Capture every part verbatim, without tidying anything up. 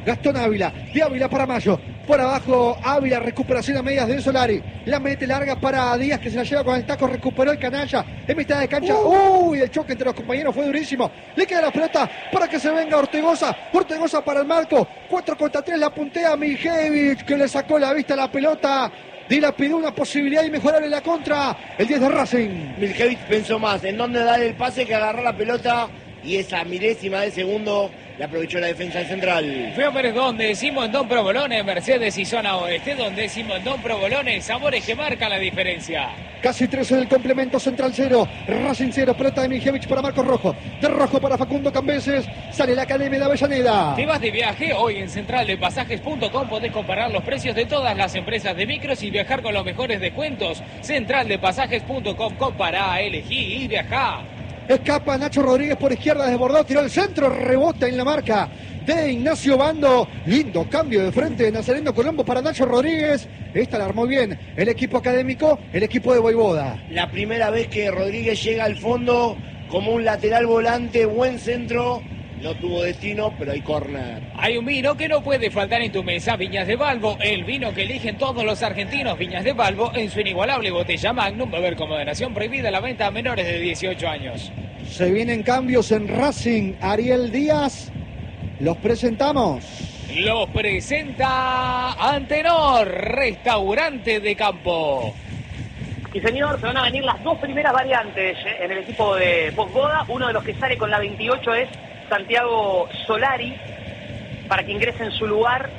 Gastón Ávila, de Ávila para Mayo, por abajo Ávila, recuperación a medias de Solari, la mete larga para Díaz que se la lleva con el taco, recuperó el canalla, en mitad de cancha, uh. uy, el choque entre los compañeros fue durísimo, le queda la pelota para que se venga Ortegoza, Ortegoza para el marco, cuatro contra tres, la puntea Mijevich, que le sacó la vista a la pelota, dilapidó una posibilidad de mejorar en la contra, el diez de Racing. Mijevich pensó más en dónde dar el pase que agarrar la pelota, y esa milésima de segundo la aprovechó la defensa central. Feomer donde Simondón Provolone, Mercedes y zona oeste, donde Simondón Provolone, sabores que marcan la diferencia. Casi trece del complemento, Central cero, Racing cero, pelota de Mijevich para Marcos Rojo, de Rojo para Facundo Cambeses, sale la Academia de Avellaneda. Te vas de viaje, hoy en central de pasajes punto com podés comparar los precios de todas las empresas de micros y viajar con los mejores descuentos. central de pasajes punto com, compará, elegí y viajá. Escapa Nacho Rodríguez por izquierda, desbordó, tiró el centro, rebota en la marca de Ignacio Bando. Lindo cambio de frente de Nazareno Colombo para Nacho Rodríguez. Esta la armó bien el equipo académico, el equipo de Voivoda. La primera vez que Rodríguez llega al fondo como un lateral volante, buen centro. No tuvo destino, pero hay córner. Hay un vino que no puede faltar en tu mesa, Viñas de Balbo, el vino que eligen todos los argentinos. Viñas de Balbo, en su inigualable botella Magnum, beber con moderación, prohibida la venta a menores de dieciocho años. Se vienen cambios en Racing, Ariel Díaz, los presentamos. Los presenta Antenor, restaurante de campo. Sí, señor, se van a venir las dos primeras variantes ¿eh? en el equipo de Voivoda. Uno de los que sale con la veintiocho es Santiago Solari, para que ingrese en su lugar.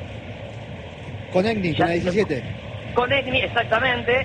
Con Egni, con la diecisiete. Con Egni, exactamente.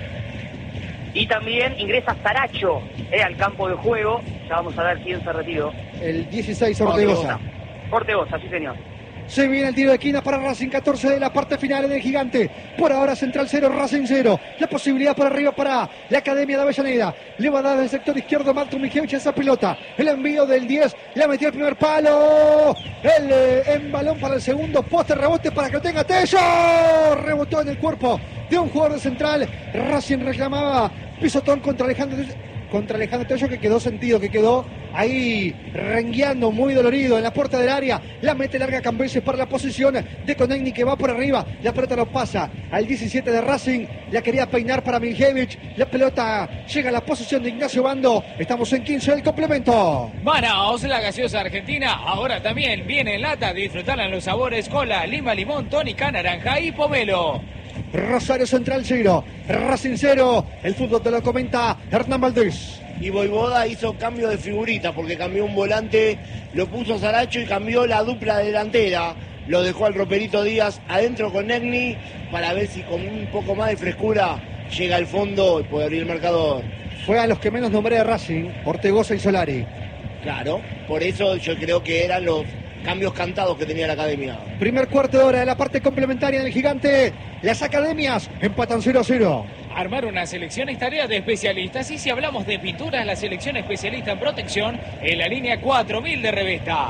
Y también ingresa Saracho eh, al campo de juego. Ya vamos a ver quién se retiró. El dieciséis, Ortegoza. Ortegoza, sí señor. Se viene el tiro de esquina para Racing, catorce de la parte final del Gigante. Por ahora Central cero, Racing cero. La posibilidad para arriba para la Academia de Avellaneda. Le va a dar del sector izquierdo Marco Mijevich esa pelota. El envío del diez, la metió el primer palo. El eh, en balón para el segundo poste, rebote para que lo tenga Tello. Rebotó en el cuerpo de un jugador de Central. Racing reclamaba pisotón contra Alejandro contra Alejandro Tello, que quedó sentido, que quedó ahí rengueando, muy dolorido en la puerta del área. La mete larga Cambeses para la posición de Conegni, que va por arriba. La pelota lo pasa al diecisiete de Racing. La quería peinar para Mijevich. La pelota llega a la posición de Ignacio Bando. Estamos en quince del complemento. Manaos, la gaseosa argentina, ahora también viene en lata. Disfrutarla en los sabores cola, lima, limón, tónica, naranja y pomelo. Rosario Central cero, Racing cero. El fútbol te lo comenta Hernán Valdés. Y Voivoda hizo cambio de figurita porque cambió un volante, lo puso Saracho y cambió la dupla delantera. Lo dejó al Roperito Díaz adentro con Egni para ver si con un poco más de frescura llega al fondo y puede abrir el marcador. Fue a los que menos nombré de Racing, Ortegoza y Solari. Claro, por eso yo creo que eran los cambios cantados que tenía la academia. Primer cuarto de hora de la parte complementaria del Gigante. Las academias empatan cero a cero. Armar una selección es tarea de especialistas, y si hablamos de pinturas, la selección especialista en protección en la línea cuatro mil de Revesta.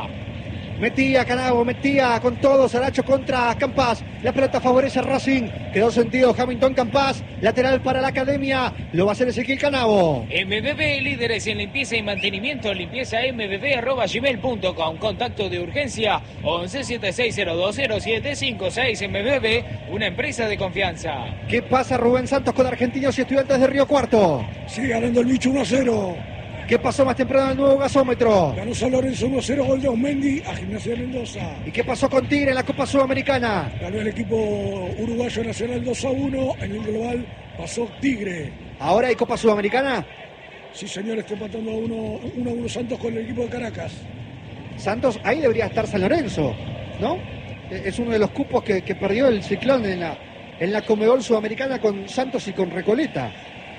Metía Canavo, metía con todo, Saracho contra Campas. La pelota favorece a Racing. Quedó sentido Hamilton Campas. Lateral para la academia. Lo va a hacer Ezequiel Canavo. M B B, líderes en limpieza y mantenimiento. Limpieza m b b arroba gmail punto com. Contacto de urgencia once setenta y seis cero dos cero siete cinco seis. M B B, una empresa de confianza. ¿Qué pasa, Rubén Santos, con Argentinos y Estudiantes de Río Cuarto? Sigue ganando el bicho uno a cero. ¿Qué pasó más temprano en el nuevo gasómetro? Ganó San Lorenzo uno a cero, gol de Osmendi a Gimnasia de Mendoza. ¿Y qué pasó con Tigre en la Copa Sudamericana? Ganó el equipo uruguayo Nacional dos a uno. En el global pasó Tigre. ¿Ahora hay Copa Sudamericana? Sí, señor, está empatando a uno, uno a uno Santos con el equipo de Caracas. Santos, ahí debería estar San Lorenzo, ¿no? Es uno de los cupos que, que perdió el Ciclón en la, en la Conmebol Sudamericana con Santos y con Recoleta.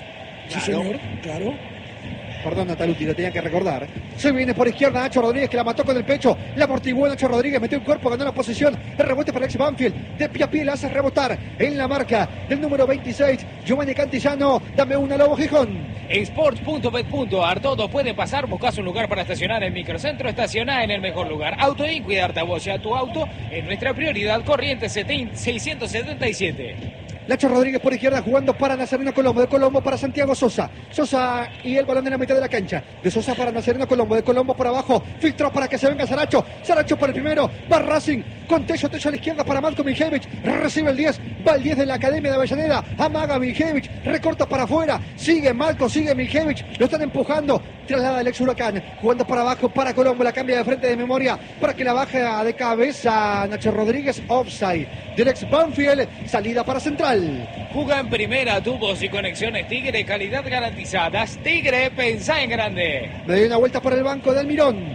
Sí, claro. Señor, claro. Perdón, Nataluti, lo tenía que recordar. Se viene por izquierda Nacho Rodríguez, que la mató con el pecho. La amortiguó Nacho Rodríguez, metió el cuerpo, ganó la posición. El rebote para Alex Banfield. De pie a pie la hace rebotar en la marca del número veintiséis, Giovanni Cantillano. Dame una, Lobo Gijón. Sports punto bet punto ar, todo puede pasar. Buscas un lugar para estacionar en Microcentro. Estaciona en el mejor lugar. Autoin, cuidarte a vos y a tu auto. En nuestra prioridad, Corrientes seiscientos setenta y siete. Nacho Rodríguez por izquierda jugando para Nazareno Colombo. De Colombo para Santiago Sosa. Sosa y el balón en la mitad de la cancha. De Sosa para Nazareno Colombo. De Colombo por abajo. Filtró para que se venga Saracho. Saracho por el primero. Va Racing con Tello. Tello a la izquierda para Marco Miljevich. Recibe el diez. Va el diez de la Academia de Avellaneda. Amaga Miljevich. Recorta para afuera. Sigue Marco. Sigue Miljevich. Lo están empujando. Traslada el ex Huracán. Jugando para abajo para Colombo. La cambia de frente de memoria para que la baje de cabeza Nacho Rodríguez. Offside del ex Banfield. Salida para Central. Juega en primera, tubos y conexiones Tigre, calidad garantizadas. Tigre, pensá en grande. Me doy una vuelta por el banco de Almirón.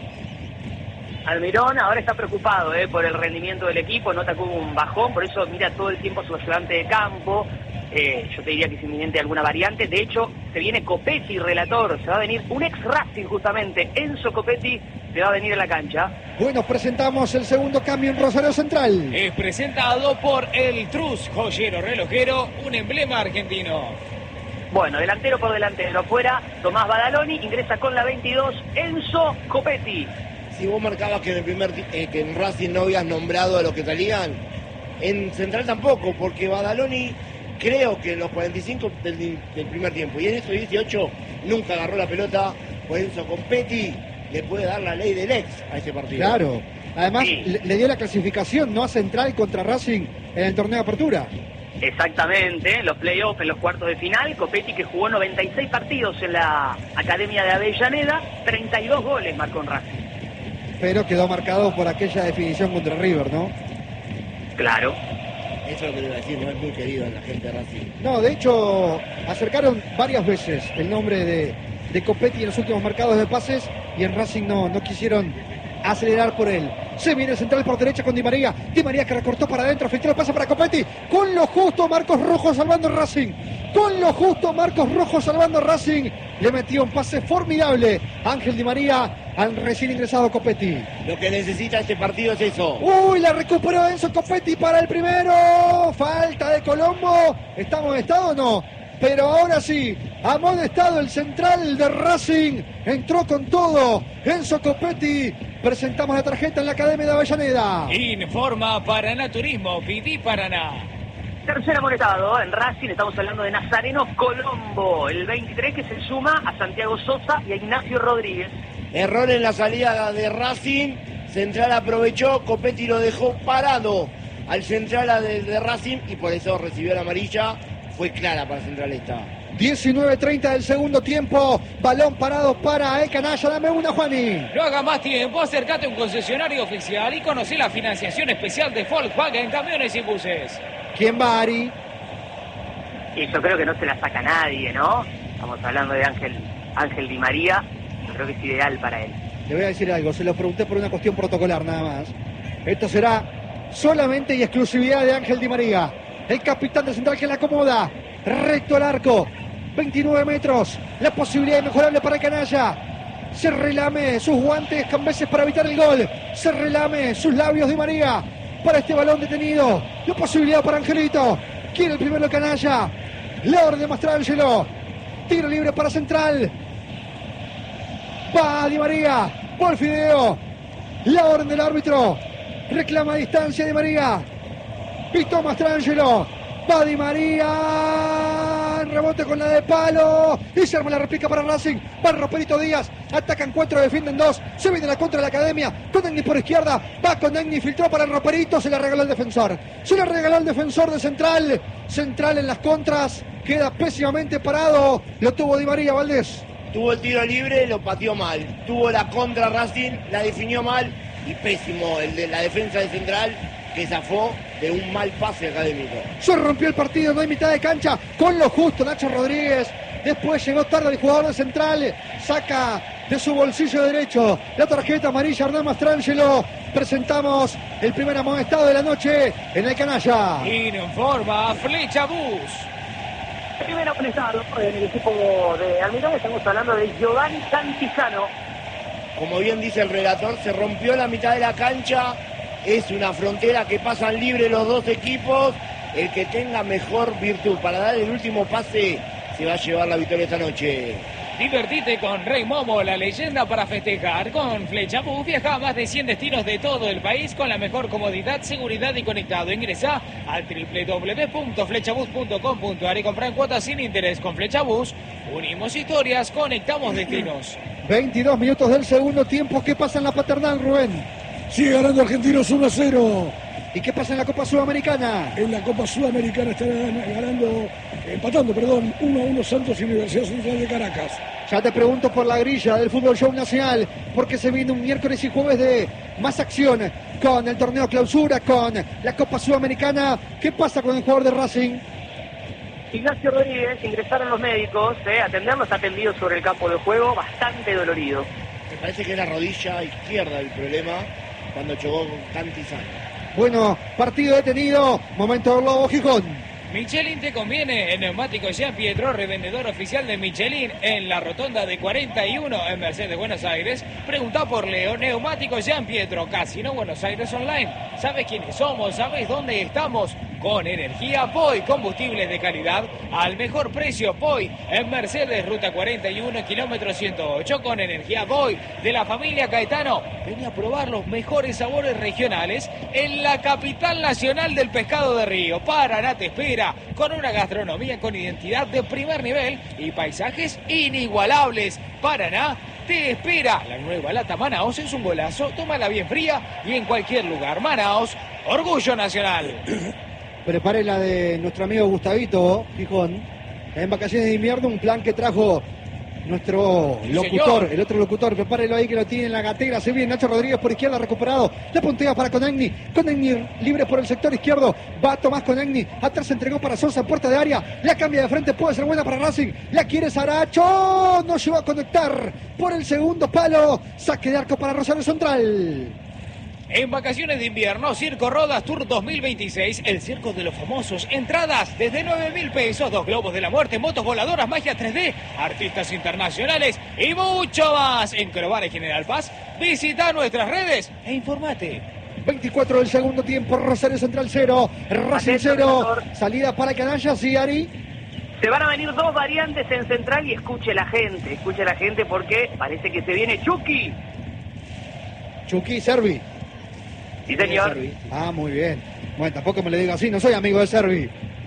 Almirón ahora está preocupado eh, por el rendimiento del equipo, nota que hubo un bajón, por eso mira todo el tiempo a su ayudante de campo. Eh, yo te diría que es inminente alguna variante. De hecho, se viene Copetti, relator. Se va a venir un ex Racing justamente, Enzo Copetti, se va a venir a la cancha. Bueno, presentamos el segundo cambio en Rosario Central. Es presentado por el Trus, joyero relojero, un emblema argentino. Bueno, delantero por delantero. Afuera, Tomás Badaloni, ingresa con la veintidós, Enzo Copetti. Si vos marcabas que en el primer eh, que en Racing no habías nombrado a los que salían, en Central tampoco, porque Badaloni creo que en los cuarenta y cinco del, del primer tiempo y en estos dieciocho nunca agarró la pelota. Por eso Copetti le puede dar la ley del ex a ese partido. Claro, además Sí. le, le dio la clasificación, no a Central contra Racing en el torneo de apertura. Exactamente, los playoffs en los cuartos de final. Copetti, que jugó noventa y seis partidos en la Academia de Avellaneda, treinta y dos goles marcó en Racing. Pero quedó marcado por aquella definición contra River, ¿no? Claro. Eso es lo que le iba a decir, no es muy querido en la gente de Racing. No, de hecho, acercaron varias veces el nombre de, de Copetti en los últimos marcados de pases y en Racing no, no quisieron acelerar por él. Se viene el central por derecha con Di María. Di María que recortó para adentro, filtró el pase para Copetti. Con lo justo Marcos Rojo salvando Racing. Con lo justo Marcos Rojo salvando Racing. Le metió un pase formidable Ángel Di María al recién ingresado Copetti. Lo que necesita este partido es eso. Uy, la recuperó Enzo Copetti para el primero. Falta de Colombo. ¿Está amonestado o no? Pero ahora sí, amonestado el central de Racing. Entró con todo Enzo Copetti. Presentamos la tarjeta en la Academia de Avellaneda. Informa Paraná Turismo, Viví Paraná. Tercer amonestado en Racing, estamos hablando de Nazareno Colombo, el veintitrés, que se suma a Santiago Sosa y a Ignacio Rodríguez. Error en la salida de Racing. Central aprovechó, Copetti lo dejó parado al central de, de Racing y por eso recibió la amarilla. Fue clara para Central esta. diecinueve treinta del segundo tiempo. Balón parado para el canalla. Dame una, Juani. No haga más tiempo, acércate a un concesionario oficial y conoce la financiación especial de Volkswagen Camiones y Buses. ¿Quién va, Ari? Y yo creo que no se la saca nadie, ¿no? Estamos hablando de Ángel, Ángel Di María, yo creo que es ideal para él. Le voy a decir algo, se lo pregunté por una cuestión protocolar nada más. Esto será solamente y exclusividad de Ángel Di María, el capitán de Central, que la acomoda recto al arco, veintinueve metros, la posibilidad inmejorable para el canalla. Se relame sus guantes con veces para evitar el gol, se relame sus labios Di María para este balón detenido. La posibilidad para Angelito, quiere el primero el canalla, la orden de Mastrangelo, tiro libre para Central. Va Di María, por Fideo, la orden del árbitro, reclama distancia Di María, pitó Mastrangelo, va Di María, rebote con la de palo y se arma la réplica para Racing. Va Roperito Díaz, atacan cuatro, defienden dos, se viene la contra de la Academia con Negni por izquierda, va con Negni, filtró para el Roperito, se la regaló el defensor, se la regaló el defensor de Central. Central en las contras, queda pésimamente parado, lo tuvo Di María. Valdés. Tuvo el tiro libre, lo pateó mal. Tuvo la contra Racing, la definió mal y pésimo el de la defensa de Central, que zafó de un mal pase académico. Se rompió el partido, no hay mitad de cancha, con lo justo Nacho Rodríguez. Después llegó tarde el jugador de Central, saca de su bolsillo derecho la tarjeta amarilla Hernán Mastrangelo. Presentamos el primer amonestado de la noche en el canalla. Informa Flecha Bus. Primer amonestado en el equipo de Almirón, estamos hablando de Giovanni Santizano. Como bien dice el relator, se rompió la mitad de la cancha. Es una frontera que pasan libre los dos equipos. El que tenga mejor virtud para dar el último pase se va a llevar la victoria esta noche. Divertite con Rey Momo, la leyenda para festejar. Con Flecha Bus viaja a más de cien destinos de todo el país con la mejor comodidad, seguridad y conectado. Ingresa al doble u doble u doble u punto flechabus punto com punto a r y compra en cuotas sin interés. Con Flecha Bus unimos historias, conectamos destinos. veintidós minutos del segundo tiempo. ¿Qué pasa en la Paternal, Rubén? Sigue ganando Argentinos uno a cero. ¿Y qué pasa en la Copa Sudamericana? En la Copa Sudamericana está ganando, empatando, perdón, uno a uno Santos y Universidad Central de Caracas. Ya te pregunto por la grilla del Fútbol Show Nacional, porque se viene un miércoles y jueves de más acción con el torneo clausura, con la Copa Sudamericana. ¿Qué pasa con el jugador de Racing? Ignacio Rodríguez, ingresaron los médicos, eh, atenderlo, está atendido sobre el campo de juego, bastante dolorido. Me parece que es la rodilla izquierda el problema cuando chocó con Cantizano. Bueno, partido detenido, momento del Lobo Gijón. Michelin te conviene, el neumático Jean Pietro, revendedor oficial de Michelin en la rotonda de cuarenta y uno en Mercedes, Buenos Aires. Pregunta por Leo, neumático Jean Pietro, Casino Buenos Aires Online. ¿Sabes quiénes somos? ¿Sabes dónde estamos? Con energía P O I, combustibles de calidad al mejor precio. P O I en Mercedes, ruta cuarenta y uno, kilómetro ciento ocho, con energía P O I de la familia Caetano. Vení a probar los mejores sabores regionales en la capital nacional del pescado de río. Paraná te espera con una gastronomía con identidad de primer nivel y paisajes inigualables. Paraná te espera. La nueva lata Manaos es un golazo. Tómala bien fría y en cualquier lugar. Manaos, orgullo nacional. Prepare la de nuestro amigo Gustavito Gijón. En vacaciones de invierno, un plan que trajo nuestro Sí, locutor, señor. el otro locutor. Prepárelo ahí que lo tiene en la gatera. Se viene Nacho Rodríguez por izquierda, recuperado. La puntea para Conegni. Conegni libre por el sector izquierdo. Va Tomás Conegni. Atrás se entregó para Sosa, puerta de área. La cambia de frente, puede ser buena para Racing. La quiere Saracho. No llegó a conectar por el segundo palo. Saque de arco para Rosario Central. En vacaciones de invierno, Circo Rodas Tour dos mil veintiséis, el circo de los famosos. Entradas desde nueve mil pesos, dos globos de la muerte, motos voladoras, magia tres D, artistas internacionales y mucho más. En Crobar y General Paz, visita nuestras redes e informate. veinticuatro del segundo tiempo, Rosario Central cero, Racing Atento, cero. relator. Salida para Canalla, sí, Ari. Se van a venir dos variantes en central y escuche la gente, escuche la gente porque parece que se viene Chucky. Chucky, Servi. Sí, señor. Ah, muy bien. Bueno, tampoco me le digo así, no soy amigo de Servi.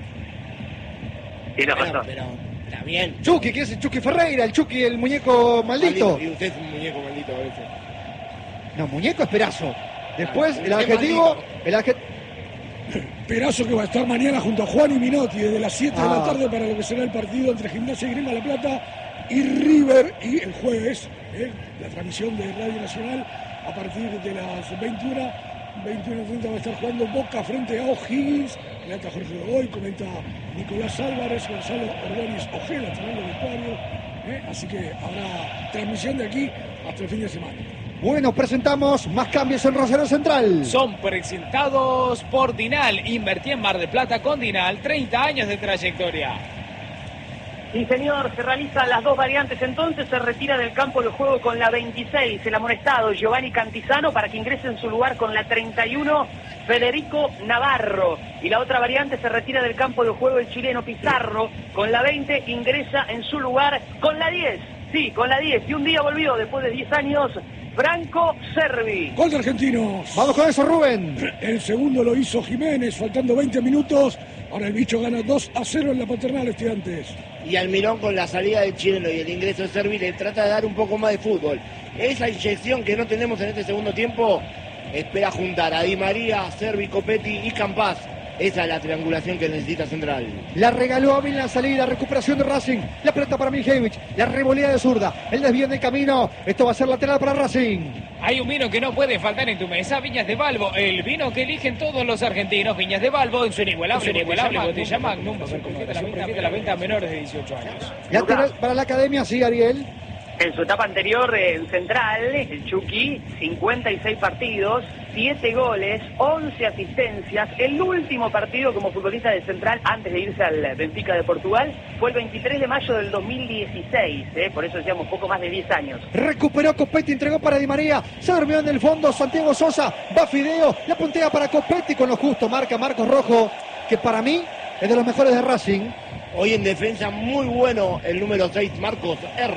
Tiene Pero, razón. pero está bien. Chucky, ¿qué es el Chucky Ferreira? El Chucky, el muñeco maldito. Y usted es un muñeco maldito a veces. No, muñeco es Perazo. Después, Ah, el qué adjetivo, maldito. el adjetivo. Perazo que va a estar mañana junto a Juan y Minotti desde las siete de Ah. la tarde para lo que será el partido entre Gimnasia y Grima La Plata y River. Y el jueves, eh, la transmisión de Radio Nacional a partir de las veintiuna, veintiuno treinta va a estar jugando Boca frente a O'Higgins. Relata Jorge Godoy, comenta Nicolás Álvarez, Gonzalo Ordóñez Ojeda, también los vestuarios. Eh, así que habrá transmisión de aquí hasta el fin de semana. Bueno, presentamos más cambios en Rosario Central. Son presentados por Dinal. Invertí en Mar del Plata con Dinal, treinta años de trayectoria. Sí, señor, se realizan las dos variantes, entonces se retira del campo de juego con la veintiséis, el amonestado Giovanni Cantizano, para que ingrese en su lugar con la treinta y uno, Federico Navarro. Y la otra variante, se retira del campo de juego el chileno Pizarro, con la veinte ingresa en su lugar con la diez. Sí, con la diez. Y un día volvió, después de diez años, Franco Servi. Gol de Argentinos. Vamos con eso, Rubén. El segundo lo hizo Jiménez, faltando veinte minutos. Ahora el bicho gana dos a cero en la Paternal, Estudiantes. Y Almirón, con la salida del chileno y el ingreso de Servi, le trata de dar un poco más de fútbol. Esa inyección que no tenemos en este segundo tiempo, espera juntar a Di María, Servi, Copetti y Campás. Esa es la triangulación que necesita Central. La regaló a bien la salida, recuperación de Racing. La pelota para Mijevich, la revolea de zurda. El desvío en el camino. Esto va a ser lateral para Racing. Hay un vino que no puede faltar en tu mesa, Viñas de Balbo, el vino que eligen todos los argentinos. Viñas de Balbo en su inigualable, inigualable botella Magnum. Se permite la venta, la venta a menores de dieciocho años. Lateral para la academia, sí, Ariel. En su etapa anterior en Central, el Chucky, cincuenta y seis partidos, siete goles, once asistencias. El último partido como futbolista de Central antes de irse al Benfica de Portugal fue el veintitrés de mayo del dos mil dieciséis, ¿eh? Por eso decíamos poco más de diez años. Recuperó Copetti, entregó para Di María. Se durmió en el fondo Santiago Sosa. Va Fideo, la puntea para Copetti con lo justo. Marca Marcos Rojo, que para mí es de los mejores de Racing. Hoy en defensa muy bueno el número seis, Marcos R.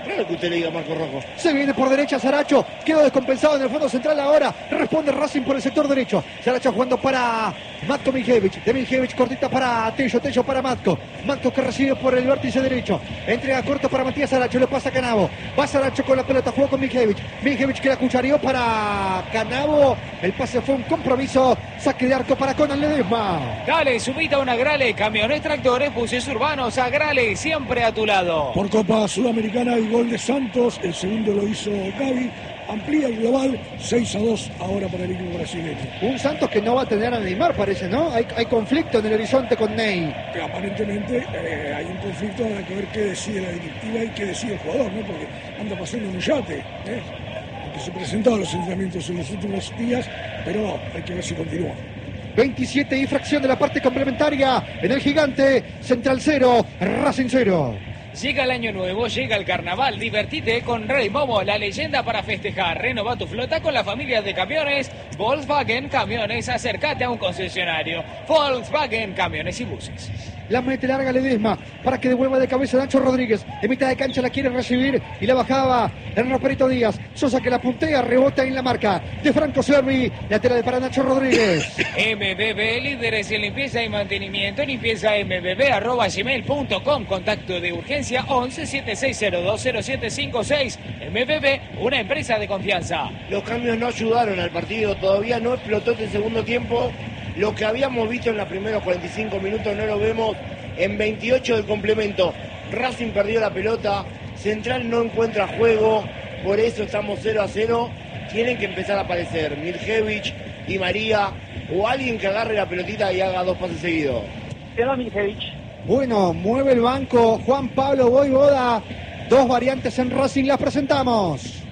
Claro que usted le diga Marco Rojo. Se viene por derecha Saracho, quedó descompensado en el fondo central ahora, responde Racing por el sector derecho. Saracho jugando para Matko Miljevic, de Miljevic cortita para Tello, Tello para Matko. Matko que recibe por el vértice derecho, entrega corto para Matías Saracho, le pasa a Canavo. Va Saracho con la pelota, jugó con Miljevic. Miljevic que la cuchareó para Canavo. El pase fue un compromiso, saque de arco para Conan Ledesma. Dale, subita una Grale, camiones, tractores, buses urbanos, a Grale, siempre a tu lado. Por Copa Sudamericana hay gol de Santos, el segundo lo hizo Gavi, amplía el global, seis a dos ahora para el equipo brasileño. Un Santos que no va a tener a Neymar, parece, ¿no? Hay, hay conflicto en el horizonte con Ney. Que aparentemente eh, hay un conflicto, habrá que ver qué decide la directiva y qué decide el jugador, ¿no? Porque anda pasando un yate, ¿eh? Que se presentaron los entrenamientos en los últimos días, pero hay que ver si continúa. veintisiete y fracción de la parte complementaria en el Gigante. Central cero, Racing cero. Llega el año nuevo, llega el carnaval, divertite con Rey Momo, la leyenda para festejar. Renova tu flota con la familia de camiones Volkswagen Camiones, acércate a un concesionario. Volkswagen Camiones y Buses. La mete larga Ledesma para que devuelva de cabeza Nacho Rodríguez. En mitad de cancha la quiere recibir y la bajaba el Roperito Díaz. Sosa que la puntea, rebota en la marca de Franco Servi. Lateral para Nacho Rodríguez. M B B, líderes en limpieza y mantenimiento. Limpieza m b b arroba gmail punto com. Contacto de urgencia once siete seis cero dos cero siete cinco seis. M B B, una empresa de confianza. Los cambios no ayudaron al partido, todavía no explotó este segundo tiempo. Lo que habíamos visto en los primeros cuarenta y cinco minutos no lo vemos en veintiocho del complemento. Racing perdió la pelota, Central no encuentra juego, por eso estamos cero a cero. Tienen que empezar a aparecer Miljevic, Di María o alguien que agarre la pelotita y haga dos pases seguidos. Quedó Miljevic. Bueno, mueve el banco Juan Pablo Voivoda. Dos variantes en Racing, las presentamos.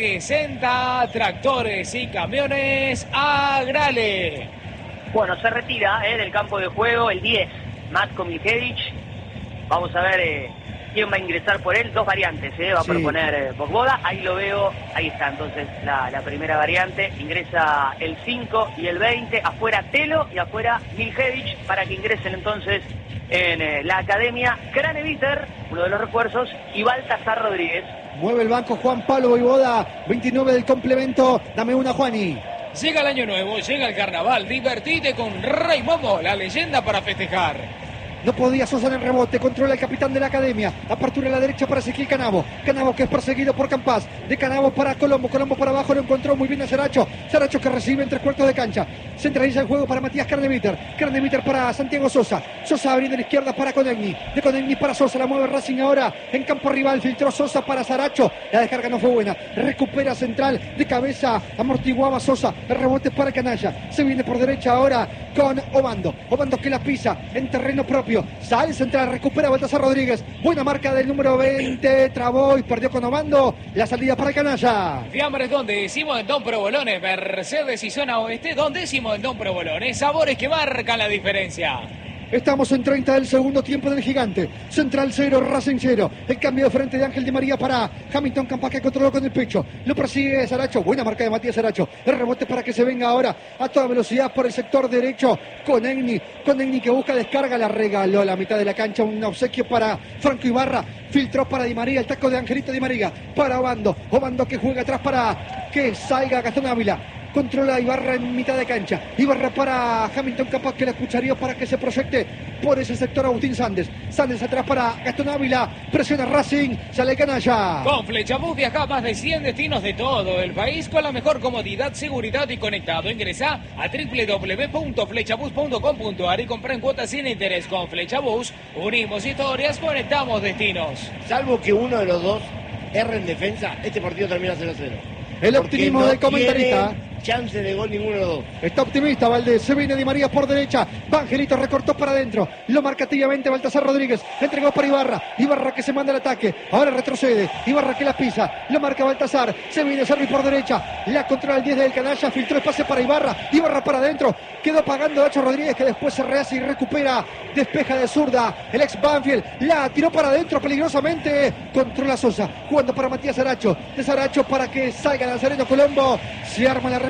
Presenta tractores y camiones a Grale. Bueno, se retira eh, del campo de juego el diez, Matko Miljevic. Vamos a ver eh, quién va a ingresar por él. Dos variantes, eh, va a sí. proponer eh, Voivoda. Ahí lo veo, ahí está entonces la, la primera variante. Ingresa el cinco y el veinte. Afuera Telo y afuera Miljevic para que ingresen entonces en eh, la academia Craneviter, uno de los refuerzos, y Baltasar Rodríguez. Mueve el banco Juan Pablo Voivoda. veintinueve del complemento. Dame una, Juani. Llega el año nuevo, llega el carnaval, divertite con Rey Momo, la leyenda para festejar. No podía Sosa en el rebote, controla el capitán de la academia. Apertura a la derecha para Ezequiel Canavo. Canavo que es perseguido por Campas. De Canavo para Colombo, Colombo para abajo, lo encontró muy bien a Saracho. Saracho que recibe en tres cuartos de cancha. Centraliza el juego para Matías Craneviter. Craneviter para Santiago Sosa. Sosa abriendo a la izquierda para Conegni. De Conegni para Sosa, la mueve Racing ahora en campo rival. Filtró Sosa para Saracho. La descarga no fue buena. Recupera Central de cabeza. Amortiguaba Sosa. El rebote para Canalla. Se viene por derecha ahora con Obando. Obando que la pisa en terreno propio. Sale Central, recupera Baltasar Rodríguez. Buena marca del número veinte. Trabó y perdió con Obando. La salida para Canalla. Fiambres, donde decimos en Don Provolones, Mercedes y zona oeste, donde decimos en Don Provolones, sabores que marcan la diferencia. Estamos en treinta del segundo tiempo del Gigante. Central cero, Racing cero. El cambio de frente de Ángel Di María para Hamilton Campas, que controló con el pecho. Lo persigue Saracho. Buena marca de Matías Saracho. El rebote para que se venga ahora a toda velocidad por el sector derecho. Con Egni. Con Egni que busca descarga. La regaló a la mitad de la cancha. Un obsequio para Franco Ibarra. Filtró para Di María. El taco de Angelito Di María. Para Obando. Obando que juega atrás para que salga Gastón Ávila. Controla Ibarra en mitad de cancha. Ibarra para Hamilton Campas, que la escucharía para que se proyecte por ese sector Agustín Sandes. Sandes atrás para Gastón Ávila. Presiona Racing. Sale Canalla. Con Flechabús viaja a más de cien destinos de todo el país con la mejor comodidad, seguridad y conectado. Ingresa a doble u doble u doble u punto flechabús punto com punto a r y compra en cuotas sin interés. Con Flechabús unimos historias, conectamos destinos. Salvo que uno de los dos erre en defensa, este partido termina cero a cero. El optimismo no del comentarista. Chance de gol ninguno de los dos. Está optimista Valdés. Se viene Di María por derecha. Vangelito recortó para adentro. Lo marca tibiamente Baltasar Rodríguez. Entregó para Ibarra. Ibarra que se manda el ataque. Ahora retrocede. Ibarra que la pisa. Lo marca Baltasar. Se viene Servi por derecha. La controla el diez del Canalla. Filtró el pase para Ibarra. Ibarra para adentro. Quedó pagando Nacho Rodríguez, que después se rehace y recupera. Despeja de zurda. El ex Banfield. La tiró para adentro peligrosamente. Controla Sosa. Jugando para Matías Saracho. De Saracho para que salga Nazareno Colombo. Se arma la repetición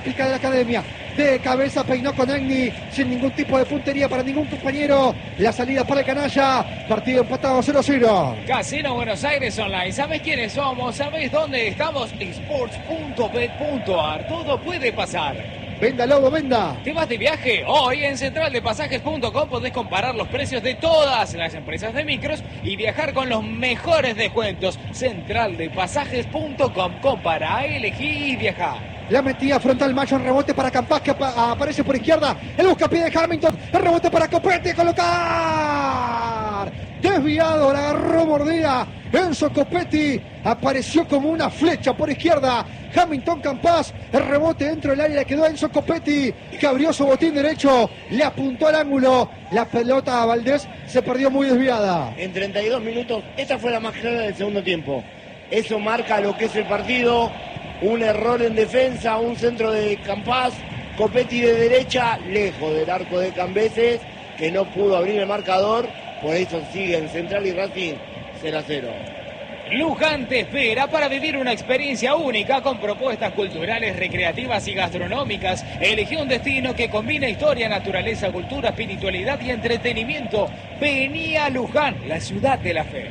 réplica de la academia. De cabeza peinó con Egni, sin ningún tipo de puntería para ningún compañero. La salida para el canalla. Partido empatado cero a cero. Casino Buenos Aires Online. ¿Sabés quiénes somos? ¿Sabés dónde estamos? sports punto bet punto a r. Todo puede pasar. Venda, Lobo, venda. ¿Te vas de viaje? Hoy en central de pasajes punto com podés comparar los precios de todas las empresas de micros y viajar con los mejores descuentos. central de pasajes punto com. Compara, elegí y viaja. La metida frontal Mayo en rebote para Campas, que apa aparece por izquierda. El buscapié de Hamilton. El rebote para Copetti. Colocar. Desviado, la agarró mordida. Enzo Copetti apareció como una flecha por izquierda. Hamilton Campas, el rebote dentro del área, le quedó a Enzo Copetti, que abrió su botín derecho, le apuntó al ángulo. La pelota a Valdés se perdió muy desviada. En treinta y dos minutos, esta fue la más clara del segundo tiempo. Eso marca lo que es el partido. Un error en defensa, un centro de Campas, Copetti de derecha, lejos del arco de Cambeses, que no pudo abrir el marcador. Por eso siguen Central y Racing cero a cero. Luján te espera para vivir una experiencia única con propuestas culturales, recreativas y gastronómicas. Elegí un destino que combina historia, naturaleza, cultura, espiritualidad y entretenimiento. Vení a Luján, la ciudad de la fe.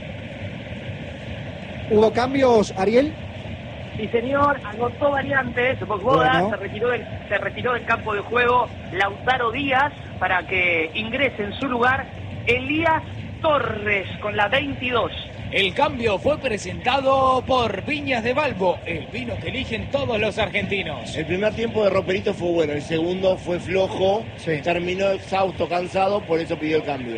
¿Hubo cambios, Ariel? Sí, señor, anotó variantes. Bogboda bueno. se, retiró del, se retiró del campo de juego Lautaro Díaz para que ingrese en su lugar Elías Torres con la veintidós. El cambio fue presentado por Viñas de Balbo, el vino que eligen todos los argentinos. El primer tiempo de Roperito fue bueno, el segundo fue flojo, sí. Terminó exhausto, cansado, por eso pidió el cambio.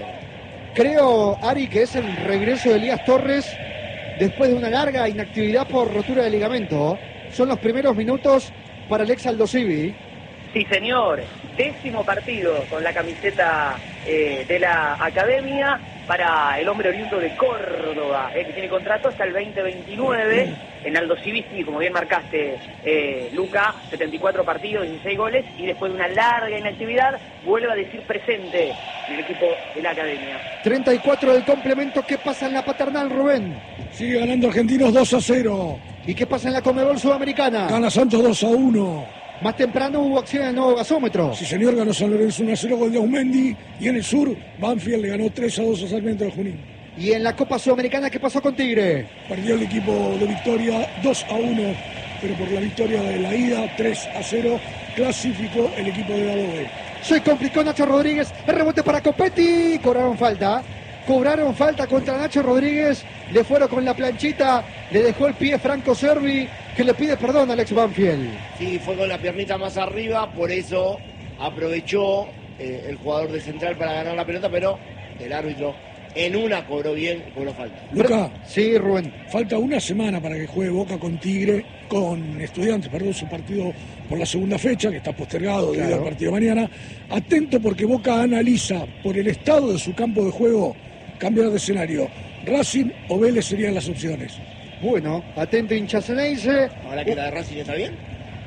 Creo, Ari, que es el regreso de Elías Torres después de una larga inactividad por rotura de ligamento. Son los primeros minutos para el ex Aldo Civi. Sí, señor. Décimo partido con la camiseta eh, de la academia para el hombre oriundo de Córdoba, eh, que tiene contrato hasta el veinte veintinueve. En Aldo Civi, como bien marcaste, eh, Luca, setenta y cuatro partidos, dieciséis goles, y después de una larga inactividad, vuelve a decir presente en el equipo de la academia. treinta y cuatro del complemento. ¿Qué pasa en la paternal, Rubén? Sigue ganando Argentinos dos a cero. ¿Y qué pasa en la Conmebol Sudamericana? Gana Santos dos a uno. Más temprano hubo acción en el nuevo gasómetro. Sí, señor, ganó San Lorenzo uno a cero con Aumendi. Y en el sur, Banfield le ganó tres a dos a Sarmiento de Junín. Y en la Copa Sudamericana, ¿qué pasó con Tigre? Perdió el equipo de Victoria dos a uno, pero por la victoria de la ida, tres a cero, clasificó el equipo de Adobe. Se complicó Nacho Rodríguez, el rebote para Copetti, cobraron falta. Cobraron falta contra Nacho Rodríguez, le fueron con la planchita, le dejó el pie Franco Cervi, que le pide perdón a Alex Banfield. Sí, fue con la piernita más arriba, por eso aprovechó eh, el jugador de Central para ganar la pelota, pero el árbitro en una cobró bien y cobró falta. Luca, sí, Rubén. Falta una semana para que juegue Boca con Tigre, con Estudiantes, perdón, su partido por la segunda fecha, que está postergado debido claro. al partido de mañana. Atento porque Boca analiza por el estado de su campo de juego cambiar de escenario. Racing o Vélez serían las opciones. Bueno, atento hincha Ceneice. Ahora que uh. la de Racing está bien.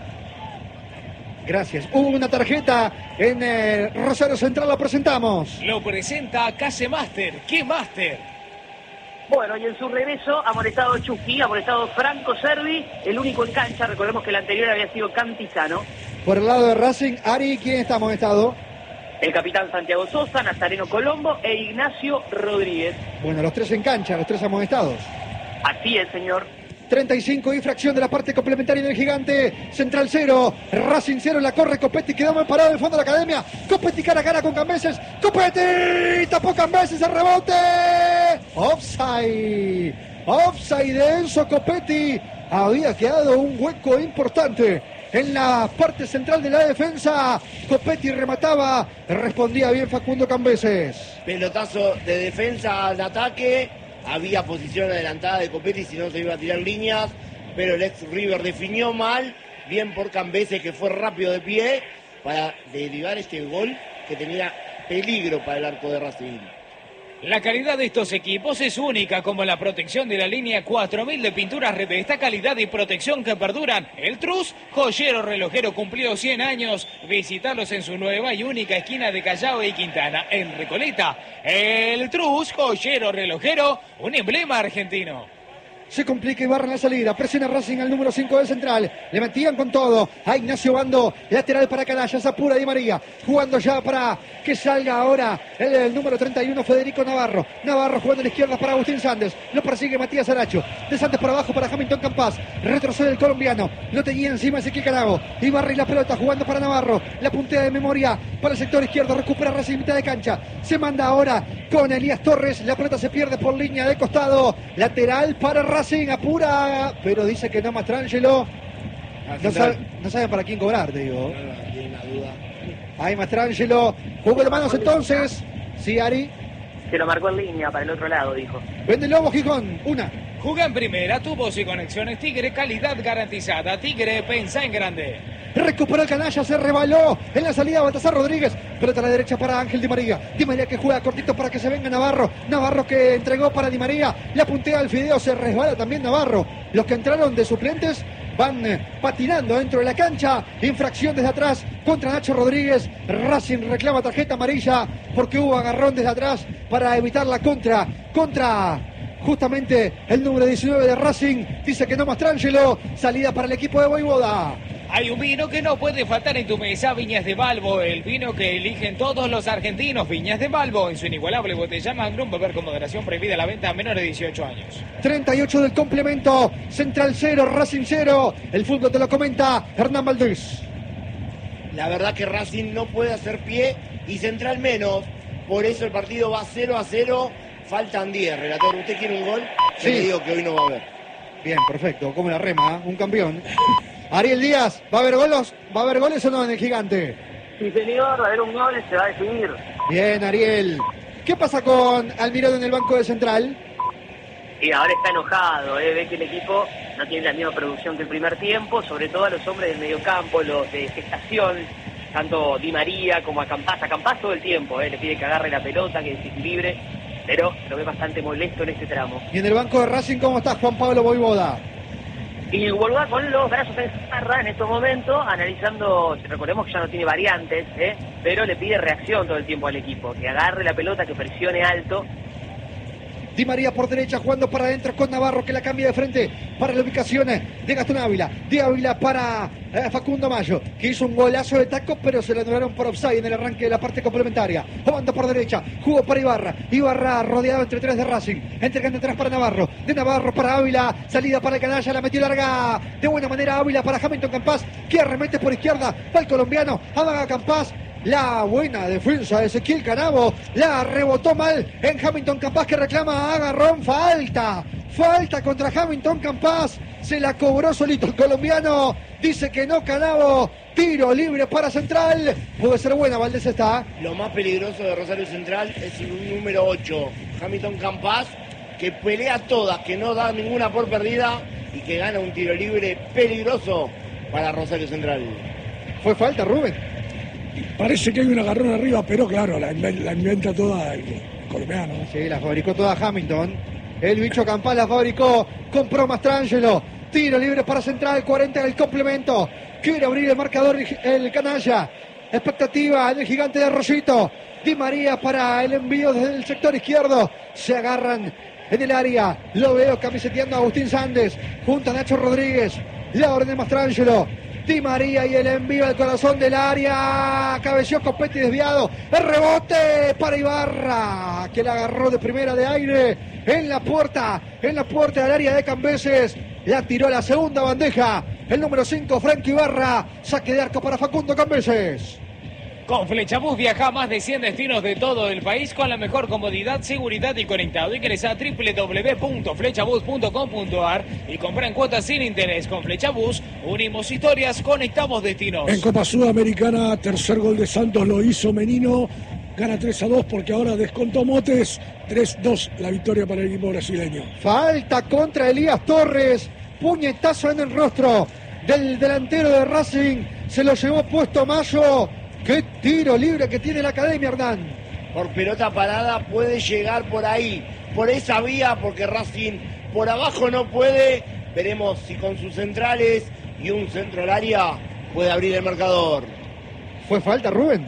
Gracias. Hubo una tarjeta en eh, Rosario Central, la presentamos. Lo presenta Case Master. ¿Qué Master? Bueno, y en su regreso ha molestado Chucky, ha molestado Franco Cervi, el único en cancha. Recordemos que el anterior había sido Cantizano. Por el lado de Racing, Ari, ¿quién está amonestado? El capitán Santiago Sosa, Nazareno Colombo e Ignacio Rodríguez. Bueno, los tres en cancha, los tres amonestados. Así es, señor. treinta y cinco, infracción de la parte complementaria del Gigante. Central cero, Racing cero, la corre Copetti, quedó mal parado en el fondo de la academia. Copetti cara a cara con Cambeses. Copetti, tapó Cambeses, el rebote. Offside. Offside de Enzo Copetti. Había quedado un hueco importante en la parte central de la defensa. Copetti remataba, respondía bien Facundo Cambeses. Pelotazo de defensa al ataque. Había posición adelantada de Copetti, si no se iba a tirar líneas, pero el ex River definió mal, bien por Cambeses, que fue rápido de pie para derivar este gol que tenía peligro para el arco de Racing. La calidad de estos equipos es única, como la protección de la línea cuatro mil de pinturas de esta calidad y protección que perduran. El Trus, joyero relojero, cumplió cien años. Visitarlos en su nueva y única esquina de Callao y Quintana, en Recoleta. El Trus, joyero relojero, un emblema argentino. Se complica Ibarra en la salida. Presiona Racing al número cinco del central. Le metían con todo a Ignacio Bando. Lateral para Canalla. Se apura Di María. Jugando ya para que salga ahora el, el número treinta y uno, Federico Navarro. Navarro jugando a la izquierda para Agustín Sandes. Lo persigue Matías Aracho. De Sandes para abajo para Hamilton Campas. Retrocede el colombiano. Lo tenía encima Ezequiel Carago. Ibarra y la pelota jugando para Navarro. La puntea de memoria para el sector izquierdo. Recupera Racing mitad de cancha. Se manda ahora con Elías Torres. La pelota se pierde por línea de costado. Lateral para Racing. Apura. Pero dice que no Mastrangelo. No, sabe, no saben para quién cobrar, te digo. No, no, tiene una duda. Ahí Mastrangelo. Juego de manos entonces. Sí, Ari. Se lo marcó en línea para el otro lado, dijo. Vende Lobo Gijón. Una. Juega en primera, tubos y conexiones Tigre, calidad garantizada. Tigre, pensa en grande. Recuperó el Canalla, se rebaló en la salida Baltasar Rodríguez. Pelota a la derecha para Ángel Di María. Di María que juega cortito para que se venga Navarro. Navarro que entregó para Di María. La puntea al fideo, se resbala también Navarro. Los que entraron de suplentes van eh, patinando dentro de la cancha. Infracción desde atrás contra Nacho Rodríguez. Racing reclama tarjeta amarilla porque hubo agarrón desde atrás para evitar la contra. Contra justamente el número diecinueve de Racing. Dice que no Mastrangelo. Salida para el equipo de Voivoda. Hay un vino que no puede faltar en tu mesa, Viñas de Balbo, el vino que eligen todos los argentinos. Viñas de Balbo, en su inigualable botella Magnum, beber con moderación, prohibida la venta a menores de dieciocho años. treinta y ocho del complemento, Central cero, Racing cero. El fútbol te lo comenta Hernán Valdés. La verdad que Racing no puede hacer pie y Central menos. Por eso el partido va cero a cero. Faltan diez. Relator, ¿usted quiere un gol? Sí. Le digo que hoy no va a haber. Bien, perfecto, como la rema, ¿eh? Un campeón. Ariel Díaz, ¿va a haber goles? ¿Va a haber goles o no en el Gigante? Sí, señor, va a haber un gol, se va a definir. Bien, Ariel. ¿Qué pasa con Almirón en el banco de Central? Y ahora está enojado, ¿eh? Ve que el equipo no tiene la misma producción que el primer tiempo, sobre todo a los hombres del mediocampo, los de gestación, tanto Di María como a Campás. A Campás todo el tiempo, ¿eh? Le pide que agarre la pelota, que desequilibre, pero lo ve bastante molesto en este tramo. Y en el banco de Racing, ¿cómo está Juan Pablo Voivoda? Y Volga con los brazos en zarra en estos momentos, analizando, recordemos que ya no tiene variantes, ¿eh? Pero le pide reacción todo el tiempo al equipo, que agarre la pelota, que presione alto. Di María por derecha jugando para adentro con Navarro que la cambia de frente para la ubicación de Gastón Ávila. De Ávila para eh, Facundo Mayo, que hizo un golazo de taco, pero se le anularon por offside en el arranque de la parte complementaria. Jugando por derecha, jugó para Ibarra. Ibarra rodeado entre tres de Racing, entregando atrás para Navarro. De Navarro para Ávila, salida para el Canalla, la metió larga de buena manera Ávila para Hamilton Campas, que arremete por izquierda, va el colombiano, amaga Campas. La buena defensa de Ezequiel Canavo, la rebotó mal en Hamilton Campas, que reclama agarrón, falta, falta contra Hamilton Campas, se la cobró solito el colombiano, dice que no Canavo, tiro libre para Central, puede ser buena, Valdés está. Lo más peligroso de Rosario Central es el número ocho, Hamilton Campas, que pelea todas, que no da ninguna por perdida y que gana un tiro libre peligroso para Rosario Central. ¿Fue falta, Rubén? Parece que hay un agarrón arriba, pero claro, la, inven- la inventa toda el colombiano. Sí, la fabricó toda Hamilton. El bicho Campas la fabricó, compró Mastrangelo. Tiro libre para Central, cuarenta del complemento. Quiere abrir el marcador el Canalla. Expectativa en el Gigante de Arroyito. Di María para el envío desde el sector izquierdo. Se agarran en el área. Lo veo camiseteando a Agustín Sandes junto a Nacho Rodríguez. La orden de Mastrangelo. Di María y el envío al corazón del área. Cabeció Copetti desviado. El rebote para Ibarra, que la agarró de primera de aire en la puerta, en la puerta del área de Cambeses. La tiró a la segunda bandeja. El número cinco, Franco Ibarra. Saque de arco para Facundo Cambeses. Con Flechabús viaja a más de cien destinos de todo el país con la mejor comodidad, seguridad y conectado. Ingresa a doble u doble u doble u punto flechabús punto com punto a r y compra en cuotas sin interés. Con Flechabús unimos historias, conectamos destinos. En Copa Sudamericana, tercer gol de Santos lo hizo Menino. Gana tres a dos porque ahora descontó Motes. tres dos la victoria para el equipo brasileño. Falta contra Elías Torres. Puñetazo en el rostro del delantero de Racing. Se lo llevó puesto Mayo. ¡Qué tiro libre que tiene la Academia, Hernán! Por pelota parada puede llegar por ahí, por esa vía, porque Racing por abajo no puede. Veremos si con sus centrales y un centro al área puede abrir el marcador. ¿Fue falta, Rubén?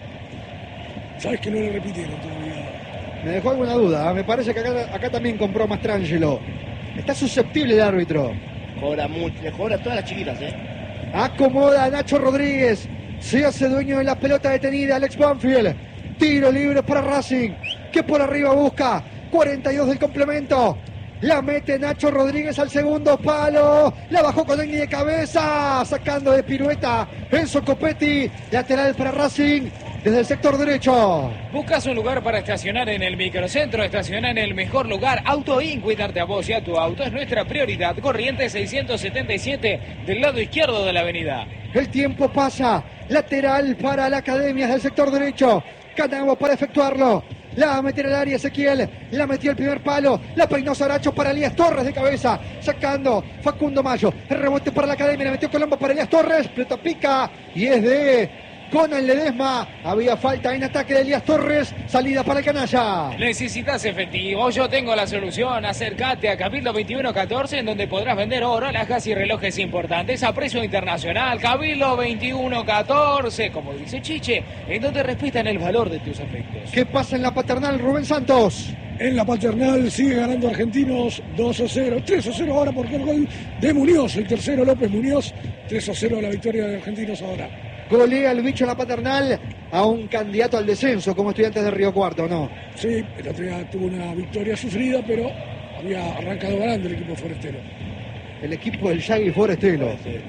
¿Sabes que no le repitieron todavía? Me dejó alguna duda. Me parece que acá, acá también compró Mastrangelo. Está susceptible el árbitro. Cobra mucho, le cobra a todas las chiquitas, ¿eh? Acomoda a Nacho Rodríguez. Se hace dueño de la pelota detenida Alex Banfield. Tiro libre para Racing, que por arriba busca. cuarenta y dos del complemento. La mete Nacho Rodríguez al segundo palo. La bajó con Negni de cabeza. Sacando de pirueta Enzo Copetti. Lateral para Racing desde el sector derecho. ¿Buscas un lugar para estacionar en el microcentro? Estaciona en el mejor lugar. Auto In, cuidarte a vos y a tu auto es nuestra prioridad. Corrientes seiscientos setenta y siete del lado izquierdo de la avenida. El tiempo pasa. Lateral para la Academia del sector derecho. Canavo para efectuarlo. La va a meter al área Ezequiel. La metió el primer palo. La peinó Saracho para Elías Torres de cabeza. Sacando Facundo Mayo. El rebote para la Academia. La metió Colombo para Elías Torres. Pelota pica. Y es de Conan Ledesma. Había falta en ataque de Elías Torres. Salida para el canalla. ¿Necesitas efectivo? Yo tengo la solución. Acércate a Cabildo veintiuno catorce, en donde podrás vender oro, alhajas y relojes importantes a precio internacional. Cabildo veintiuno catorce, como dice Chiche, en donde respetan el valor de tus afectos. ¿Qué pasa en la Paternal, Rubén Santos? En la Paternal sigue ganando Argentinos dos a cero. tres a cero ahora porque el gol de Muñoz. El tercero López Muñoz. tres a cero la victoria de Argentinos ahora. Golea el bicho en la Paternal a un candidato al descenso como Estudiantes de Río Cuarto, ¿no? Sí, el otro día tuvo una victoria sufrida, pero había arrancado grande el equipo forestero. El equipo del Yagui Forestero.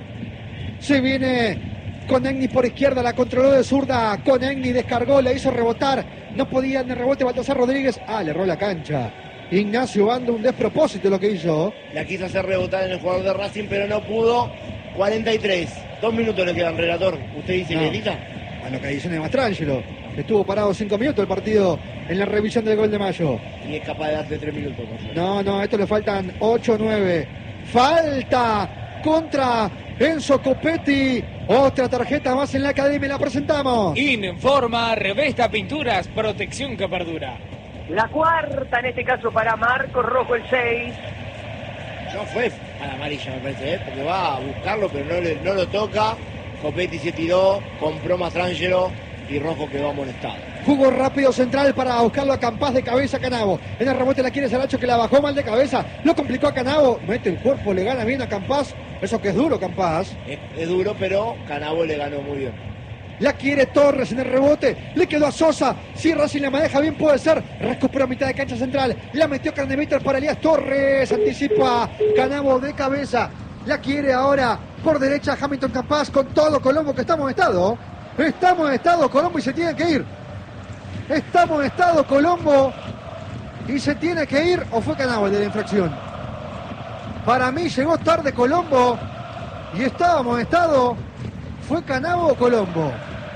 Se viene con Egni por izquierda, la controló de zurda. Con Egni descargó, la hizo rebotar. No podía en el rebote Baltasar Rodríguez. Ah, le erró la cancha. Ignacio Bando, un despropósito lo que hizo. La quiso hacer rebotar en el jugador de Racing, pero no pudo. cuarenta y tres. Dos minutos le quedan, relator. ¿Usted dice No. que grita? A lo que dice de Mastrangelo. Estuvo parado cinco minutos el partido en la revisión del gol de Mayo. Y es capaz de darte tres minutos. Por favor. No, no, a esto le faltan ocho nueve. Falta contra Enzo Copetti. Otra tarjeta más en la Academia, la presentamos. Informa, Revesta Pinturas, protección que perdura. La cuarta, en este caso para Marco Rojo, el seis. No fue a la amarilla, me parece, ¿eh? Porque va a buscarlo, pero no, le, no lo toca. Copetti se tiró, compró Mastrangelo y Rojo quedó amonestado. Jugó rápido central para buscarlo a Campás de cabeza a Canavo. En el rebote la quiere Saracho, que la bajó mal de cabeza. Lo complicó a Canavo. Mete el cuerpo, le gana bien a Campás. Eso que es duro, Campás. Es, es duro, pero Canavo le ganó muy bien. La quiere Torres en el rebote. Le quedó a Sosa. Si Racing la maneja bien, puede ser. Recuperó a mitad de cancha central. La metió Carnevitter para Elías Torres. Anticipa Canavo de cabeza. La quiere ahora por derecha Hamilton Campás con todo Colombo, que estamos en estado. Estamos en estado Colombo y se tiene que ir. Estamos en estado Colombo y se tiene que ir. ¿O fue Canavo el de la infracción? Para mí llegó tarde Colombo y estábamos en estado. ¿Fue Canavo o Colombo?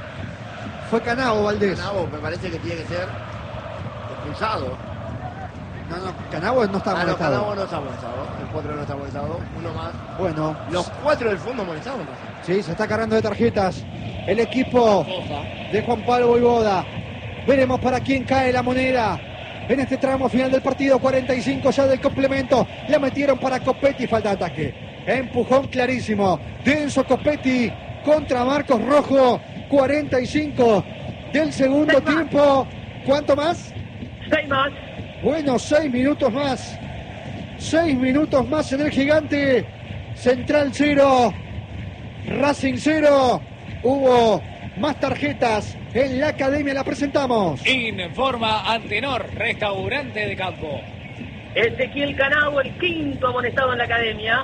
Fue Canavo, Valdés. Canavo me parece que tiene que ser expulsado. No, no, Canavo no está Ah, no, molestado. Canavo no está amonestado. El cuatro no está amonestado. Uno más. Bueno, Los cuatro del fondo amonestados. sí, se está cargando de tarjetas el equipo Sosa. de Juan Pablo Voivoda. Veremos para quién cae la moneda en este tramo final del partido. cuarenta y cinco ya del complemento. La metieron para Copetti, falta de ataque. Empujón clarísimo. Denso Copetti contra Marcos Rojo. cuarenta y cinco del segundo Seis más. tiempo. ¿Cuánto más? Seis más. Bueno, seis minutos más. Seis minutos más en el Gigante. Central cero. Racing cero. Hubo más tarjetas en la Academia, la presentamos. Informa Antenor, restaurante de campo. Ezequiel Canavo, el quinto amonestado en la Academia.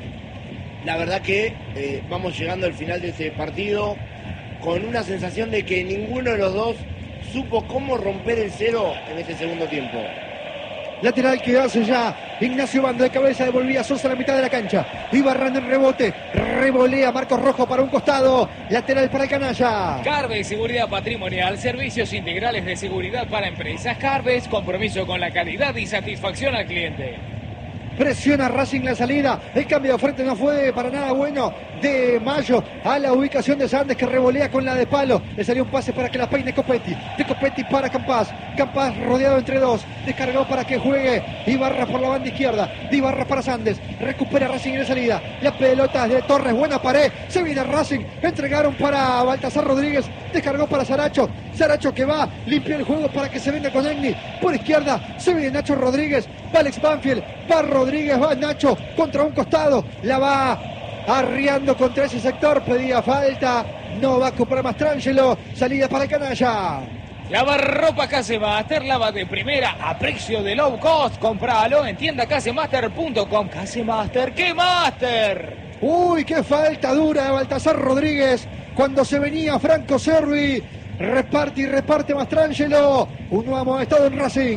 La verdad que eh, vamos llegando al final de ese partido con una sensación de que ninguno de los dos supo cómo romper el cero en ese segundo tiempo. Lateral que hace ya Ignacio Bando de cabeza, devolvía a Sosa a la mitad de la cancha. Ibarrán en rebote, revolea Marcos Rojo para un costado. Lateral para el canalla. Carves, seguridad patrimonial, servicios integrales de seguridad para empresas. Carves, compromiso con la calidad y satisfacción al cliente. Presiona Racing la salida. El cambio de frente no fue para nada bueno. de Mayo a la ubicación de Sandes, que revolea con la de palo. Le salió un pase para que la peine Copetti. De Copetti para Campas. Campas rodeado entre dos. Descargó para que juegue Ibarra por la banda izquierda. De Ibarra para Sandes. Recupera Racing en la salida. La pelota de Torres. Buena pared. Se viene Racing. Entregaron para Baltasar Rodríguez. Descargó para Saracho. Saracho que va. Limpia el juego para que se venga con Egni. Por izquierda se viene Nacho Rodríguez. Va Alex Banfield. Va Rodríguez. Va Nacho contra un costado. La va arriando contra ese sector. Pedía falta. No va a comprar Mastrangelo. Salida para el canalla. Lavarropa Casemaster, lava de primera a precio de low cost. Compralo en tienda casemaster punto com. Casemaster, ¡qué master! Uy, qué falta dura de Baltasar Rodríguez cuando se venía Franco Cervi. Reparte y reparte Mastrangelo. Un nuevo amonestado en Racing.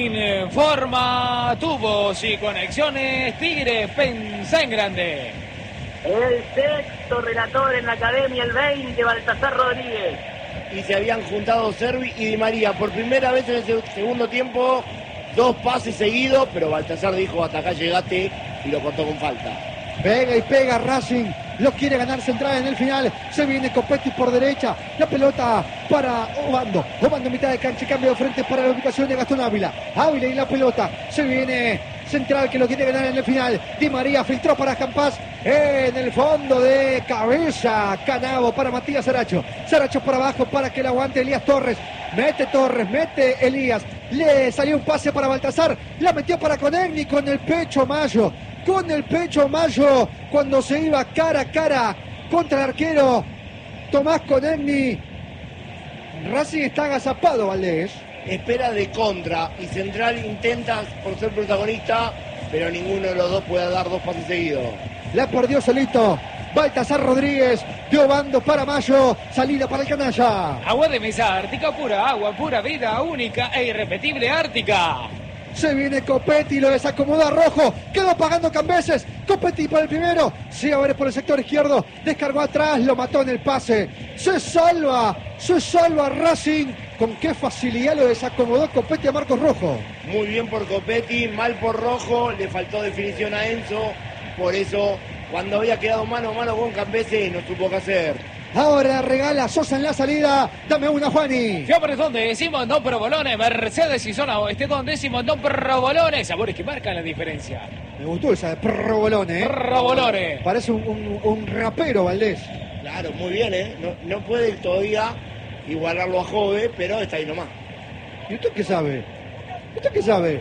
Informa tubos y conexiones Tigre, pensá en grande. El sexto relator en la academia, el veinte, Baltasar Rodríguez. Y se habían juntado Cervi y Di María. Por primera vez en el segundo tiempo, dos pases seguidos, pero Baltasar dijo, hasta acá llegaste, y lo cortó con falta. Pega y pega Racing. Lo quiere ganar Central en el final. Se viene Copetti por derecha. La pelota para Obando. Obando en mitad de cancha. Cambio de frente para la ubicación de Gastón Ávila. Ávila y la pelota. Se viene Central que lo quiere ganar en el final. Di María filtró para Campas. En el fondo de cabeza. Canavo para Matías Saracho. Saracho por abajo para que la aguante Elías Torres. Mete Torres. Mete Elías. Le salió un pase para Baltasar. La metió para Conegni con el pecho Mayo. Con el pecho Mayo cuando se iba cara a cara contra el arquero Tomás Conegni. Racing está agazapado, Valdés. Espera de contra y Central intenta por ser protagonista, pero ninguno de los dos puede dar dos pases seguidos. La perdió solito Baltasar Rodríguez. Dio bando para Mayo. Salida para el canalla. Agua de mesa Ártica, pura agua, pura vida, única e irrepetible Ártica. Se viene Copetti, lo desacomoda Rojo. Quedó pagando Cambeses. Copetti por el primero. Sí, a ver por el sector izquierdo. Descargó atrás, lo mató en el pase. Se salva, se salva Racing. Con qué facilidad lo desacomodó Copetti a Marcos Rojo. Muy bien por Copetti, mal por Rojo. Le faltó definición a Enzo. Por eso, cuando había quedado mano a mano con Cambeses, no supo qué hacer. Ahora regala Sosa en la salida. Dame una, Juani. Fiambres donde Simondón Provolone, Mercedes y zona oeste donde Simondón Provolone. Sabores que marcan la diferencia. Me gustó esa de Provolone. ¿eh? Provolone. Parece un, un, un rapero, Valdés. Claro, muy bien, ¿eh? No, no puede todavía igualarlo a Jove, pero está ahí nomás. ¿Y usted qué sabe? ¿Usted qué sabe?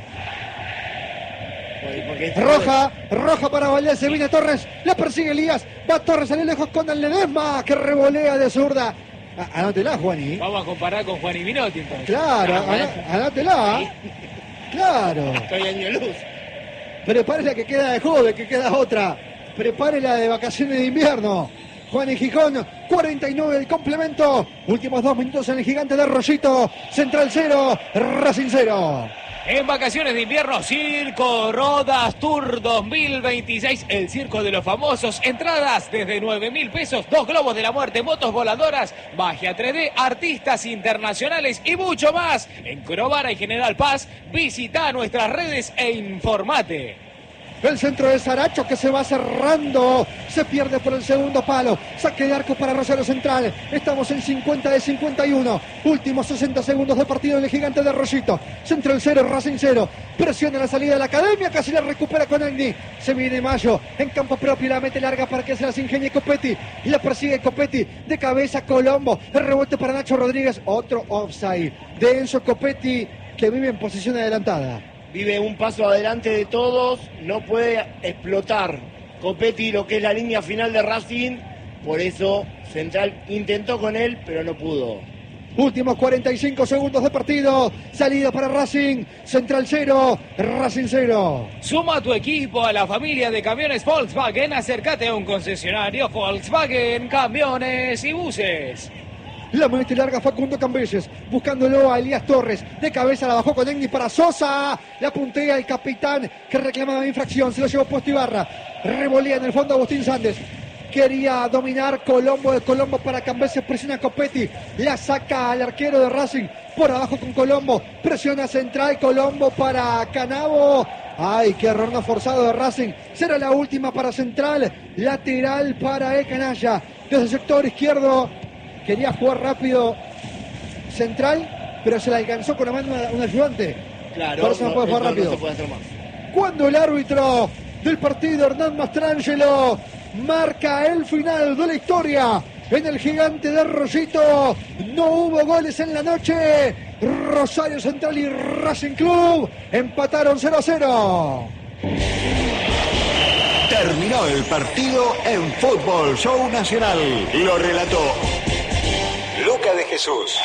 Porque Roja, roja para Valdés, se viene Torres, la persigue Elías, va Torres, salió lejos con el Ledesma, que revolea de zurda. Ah, anótela, Juani. Vamos a comparar con Juan y Minotti entonces. Claro, Ah, bueno. anótela. Claro. estoy año luz. Prepare la que queda de joven, que queda otra. Prepare la de vacaciones de invierno. Juan y Gijón, cuarenta y nueve el complemento. Últimos dos minutos en el gigante de Rollito. Central cero, Racing cero. En vacaciones de invierno, Circo Rodas Tour dos mil veintiséis, el circo de los famosos. Entradas desde nueve mil pesos, dos globos de la muerte, motos voladoras, magia tres D, artistas internacionales y mucho más. En Corobara y General Paz, visita nuestras redes e informate. El centro de Saracho que se va cerrando. Se pierde por el segundo palo. Saque de arco para Rosario Central. Estamos en cincuenta de cincuenta y uno. Últimos sesenta segundos de partido en el gigante de Rollito. Central cero, Racing cero. Presiona la salida de la academia. Casi la recupera con Agni. Se viene Mayo en campo propio. La mete larga para que se las ingenie Copetti. Y la persigue Copetti. De cabeza Colombo. El rebote para Nacho Rodríguez. Otro offside de Enzo Copetti, que vive en posición adelantada. Vive un paso adelante de todos, no puede explotar Copetti lo que es la línea final de Racing, por eso Central intentó con él, pero no pudo. Últimos cuarenta y cinco segundos de partido, salida para Racing, Central cero, Racing cero. Suma tu equipo a la familia de camiones Volkswagen, acércate a un concesionario Volkswagen, camiones y buses. La mete larga Facundo Cambeses, buscándolo a Elías Torres. De cabeza la bajó con Egni para Sosa. La puntea el capitán que reclamaba infracción. Se lo llevó puesto Ibarra. Revolía en el fondo Agustín Sandes. Quería dominar Colombo de Colombo para Cambeses. Presiona Copetti. La saca al arquero de Racing. por abajo con Colombo, presiona central, Colombo para Canavo. Ay, qué error no forzado de Racing. Será la última para Central, lateral para el canalla. Desde el sector izquierdo, quería jugar rápido Central, pero se la alcanzó con la mano un ayudante. Claro, por eso no, no puede jugar no, rápido. No se puede hacer más. Cuando el árbitro del partido, Hernán Mastrangelo, marca el final de la historia en el Gigante de Rosito, no hubo goles en la noche. Rosario Central y Racing Club empataron cero a cero. Terminó el partido en Fútbol Show Nacional. Lo relató Luca de Jesús.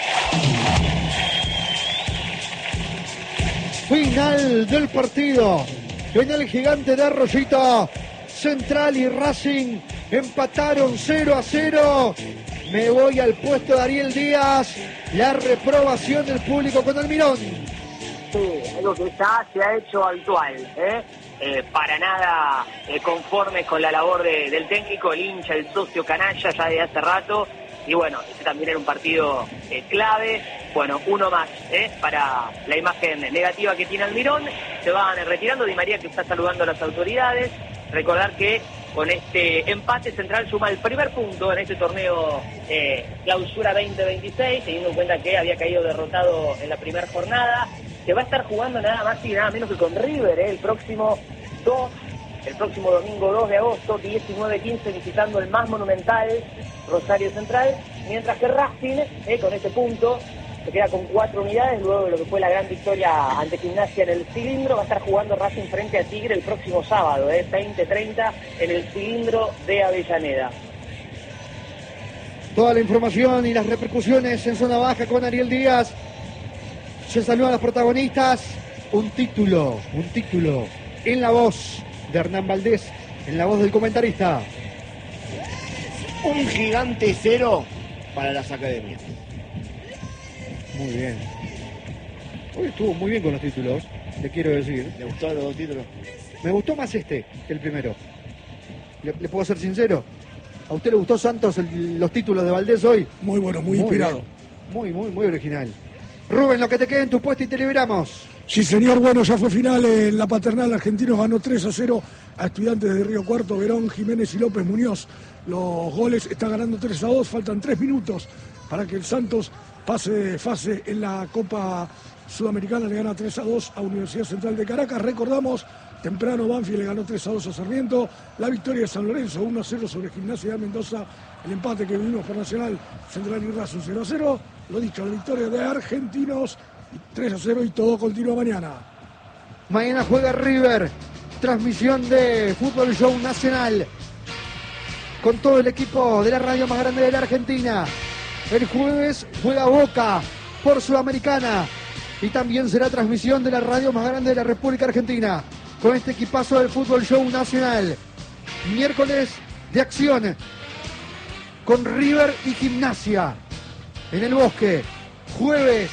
Final del partido en el Gigante de Rosito. Central y Racing empataron cero a cero. Me voy al puesto de Ariel Díaz. La reprobación del público con Almirón. Sí, algo que ya se ha hecho habitual, ¿eh? Eh, para nada eh, conformes con la labor de, del técnico, el hincha, el socio canalla ya de hace rato. Y bueno, este también era un partido eh, clave. Bueno, uno más ¿eh? para la imagen negativa que tiene Almirón. Se van retirando. Di María, que está saludando a las autoridades. Recordar que con este empate Central suma el primer punto en este torneo eh, Clausura veinte veintiséis, teniendo en cuenta que había caído derrotado en la primera jornada. Se va a estar jugando nada más y nada menos que con River ¿eh? el próximo dos, el próximo domingo dos de agosto, diecinueve quince, visitando el más monumental Rosario Central, mientras que Racing eh, con este punto se queda con cuatro unidades luego de lo que fue la gran victoria ante Gimnasia en el Cilindro. Va a estar jugando Racing frente a Tigre el próximo sábado, eh, veinte treinta, en el Cilindro de Avellaneda. Toda la información y las repercusiones en zona baja con Ariel Díaz. Se saludan a los protagonistas. Un título, un título en la voz de Hernán Valdés, en la voz del comentarista. Un Gigante cero para las academias. Muy bien. Hoy estuvo muy bien con los títulos, le quiero decir. ¿Le gustaron los dos títulos? Me gustó más este que el primero. ¿Le, le puedo ser sincero? ¿A usted le gustó, Santos, el, los títulos de Valdés hoy? Muy bueno, muy, muy inspirado. Bien. Muy, muy, muy original. Rubén, lo que te quede en tu puesto y te liberamos. Sí, señor, bueno, ya fue final en la Paternal. Argentinos ganó tres a cero a Estudiantes de Río Cuarto. Verón, Jiménez y López Muñoz. Los goles está ganando tres a dos. Faltan tres minutos para que el Santos pase de fase en la Copa Sudamericana. Le gana tres a dos a Universidad Central de Caracas. Recordamos, temprano Banfield le ganó tres a dos a Sarmiento. La victoria de San Lorenzo, uno a cero sobre Gimnasia de Mendoza. El empate que vivimos por Nacional, Central y Racing cero a cero. Lo dicho, la victoria de Argentinos tres a cero y todo continúa mañana. Mañana juega River. Transmisión de Fútbol Show Nacional con todo el equipo de la radio más grande de la Argentina. El jueves juega Boca por Sudamericana y también será transmisión de la radio más grande de la República Argentina con este equipazo del Fútbol Show Nacional. Miércoles de acción con River y Gimnasia en el Bosque. Jueves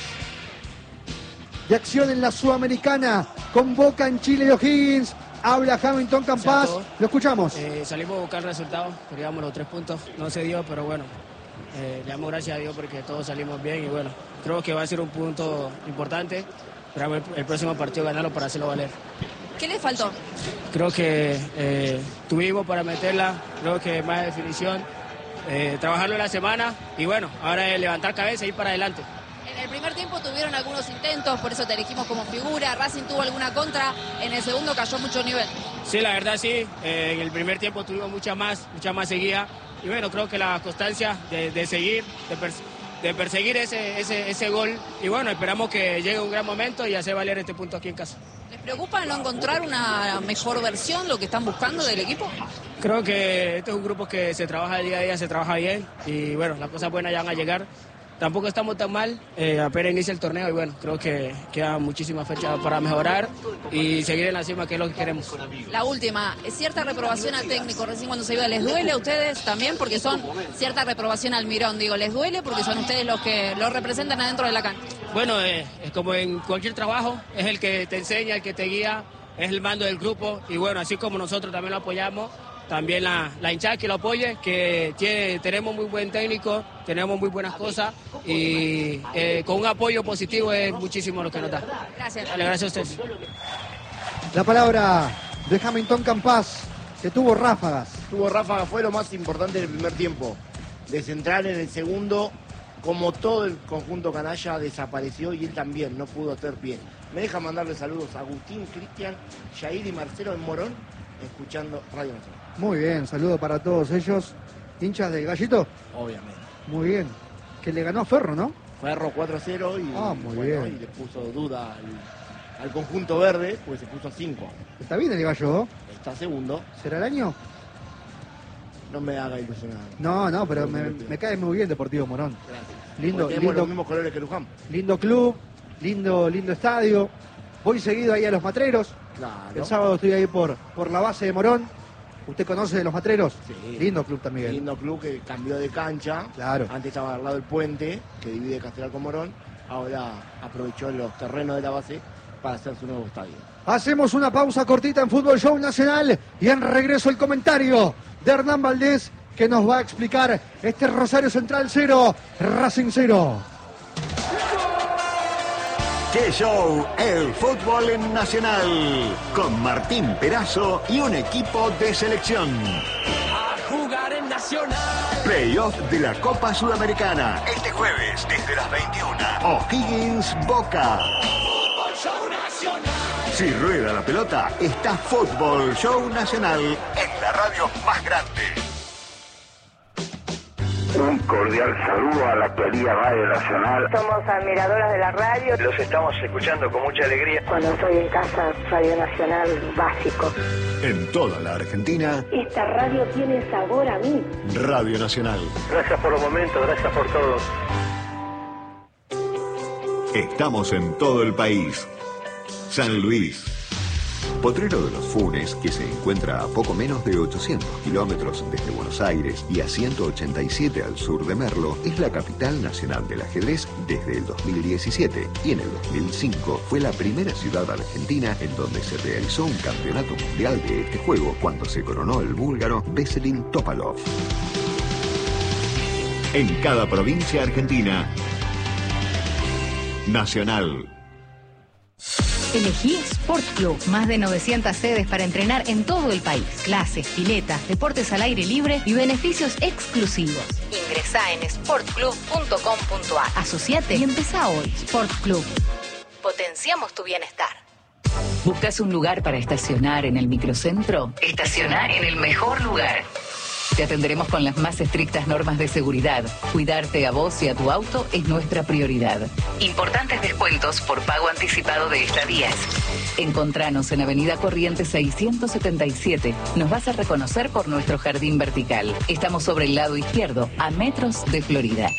de acción en la Sudamericana con Boca en Chile y O'Higgins. Habla Hamilton Campas, lo escuchamos. Eh, salimos a buscar el resultado, queríamos los tres puntos, no se dio, pero bueno, eh, le damos gracias a Dios porque todos salimos bien y bueno, creo que va a ser un punto importante, pero el, el próximo partido ganarlo para hacerlo valer. ¿Qué le faltó? Creo que eh, tuvimos para meterla, creo que más definición, eh, trabajarlo en la semana y bueno, ahora es levantar cabeza y ir para adelante. En el primer tiempo tuvieron algunos intentos, por eso te elegimos como figura. Racing tuvo alguna contra, en el segundo cayó mucho nivel. Sí, la verdad sí, eh, en el primer tiempo tuvimos mucha más, mucha más seguida. Y bueno, creo que la constancia de, de seguir, de, per, de perseguir ese, ese, ese gol. Y bueno, esperamos que llegue un gran momento y hacer valer este punto aquí en casa. ¿Les preocupa no encontrar una mejor versión, lo que están buscando del equipo? Creo que este es un grupo que se trabaja día a día, se trabaja bien. Y bueno, las cosas buenas ya van a llegar. Tampoco estamos tan mal, eh, apenas inicia el torneo y bueno, creo que quedan muchísimas fechas para mejorar y seguir en la cima, que es lo que queremos. La última, cierta reprobación al técnico recién cuando se iba, ¿les duele a ustedes también? Porque son cierta reprobación al Mirón, digo, ¿les duele? Porque son ustedes los que lo representan adentro de la cancha. Bueno, eh, es como en cualquier trabajo, es el que te enseña, el que te guía, es el mando del grupo y bueno, así como nosotros también lo apoyamos, también la, la hinchada que lo apoye, que tiene, tenemos muy buen técnico, tenemos muy buenas cosas y eh, con un apoyo positivo es muchísimo lo que nos da. Gracias. Vale, gracias a ustedes. La palabra de Hamilton Campas, que tuvo ráfagas. Tuvo ráfagas, fue lo más importante del primer tiempo. De central en el segundo, como todo el conjunto canalla desapareció y él también no pudo hacer pie. Me deja mandarle saludos a Agustín, Cristian, Yair y Marcelo en Morón, escuchando Radio Nacional. Muy bien, saludo para todos ellos. ¿Hinchas del Gallito? Obviamente. Muy bien. Que le ganó a Ferro, ¿no? Ferro cuatro a cero y, ah, muy bueno, bien. y le puso duda al, al conjunto verde, pues se puso cinco. Está bien el Gallo. Está segundo. ¿Será el año? No me haga ilusionar. No, no, pero me, me cae muy bien Deportivo Morón. Gracias. Lindo, tenemos lindo, los mismos colores que Luján. Lindo club, lindo, lindo estadio. Voy seguido ahí a Los Matreros. Claro. El sábado estoy ahí por, por la base de Morón. ¿Usted conoce de Los Matreros? Sí. Lindo club también. Lindo club que cambió de cancha. Claro. Antes estaba al lado del puente, que divide Castelar con Morón. Ahora aprovechó los terrenos de la base para hacer su nuevo estadio. Hacemos una pausa cortita en Fútbol Show Nacional y en regreso el comentario de Hernán Valdés, que nos va a explicar este Rosario Central cero, Racing cero. ¡Qué show! El fútbol en Nacional, con Martín Perazo y un equipo de selección. A jugar en Nacional. Playoff de la Copa Sudamericana, este jueves desde las veintiuna. O'Higgins Boca. Fútbol Show Nacional. Si rueda la pelota, está Fútbol Show Nacional en la radio más grande. Un cordial saludo a la querida Radio Nacional. Somos admiradoras de la radio. Los estamos escuchando con mucha alegría. Cuando estoy en casa, Radio Nacional básico. En toda la Argentina, esta radio tiene sabor a mí. Radio Nacional. Gracias por los momentos, gracias por todo. Estamos en todo el país. San Luis. Potrero de los Funes, que se encuentra a poco menos de ochocientos kilómetros desde Buenos Aires y a ciento ochenta y siete al sur de Merlo, es la capital nacional del ajedrez desde el dos mil diecisiete y en el dos mil cinco fue la primera ciudad argentina en donde se realizó un campeonato mundial de este juego cuando se coronó el búlgaro Veselin Topalov. En cada provincia argentina, Nacional. Elegí Sport Club, más de novecientas sedes para entrenar en todo el país. Clases, piletas, deportes al aire libre y beneficios exclusivos. Ingresá en sport club punto com punto a r. Asociate y empezá hoy. Sport Club. Potenciamos tu bienestar. ¿Buscas un lugar para estacionar en el microcentro? Estacioná en el mejor lugar. Te atenderemos con las más estrictas normas de seguridad. Cuidarte a vos y a tu auto es nuestra prioridad. Importantes descuentos por pago anticipado de estadías. Encontranos en Avenida Corrientes seiscientos setenta y siete. Nos vas a reconocer por nuestro jardín vertical. Estamos sobre el lado izquierdo, a metros de Florida.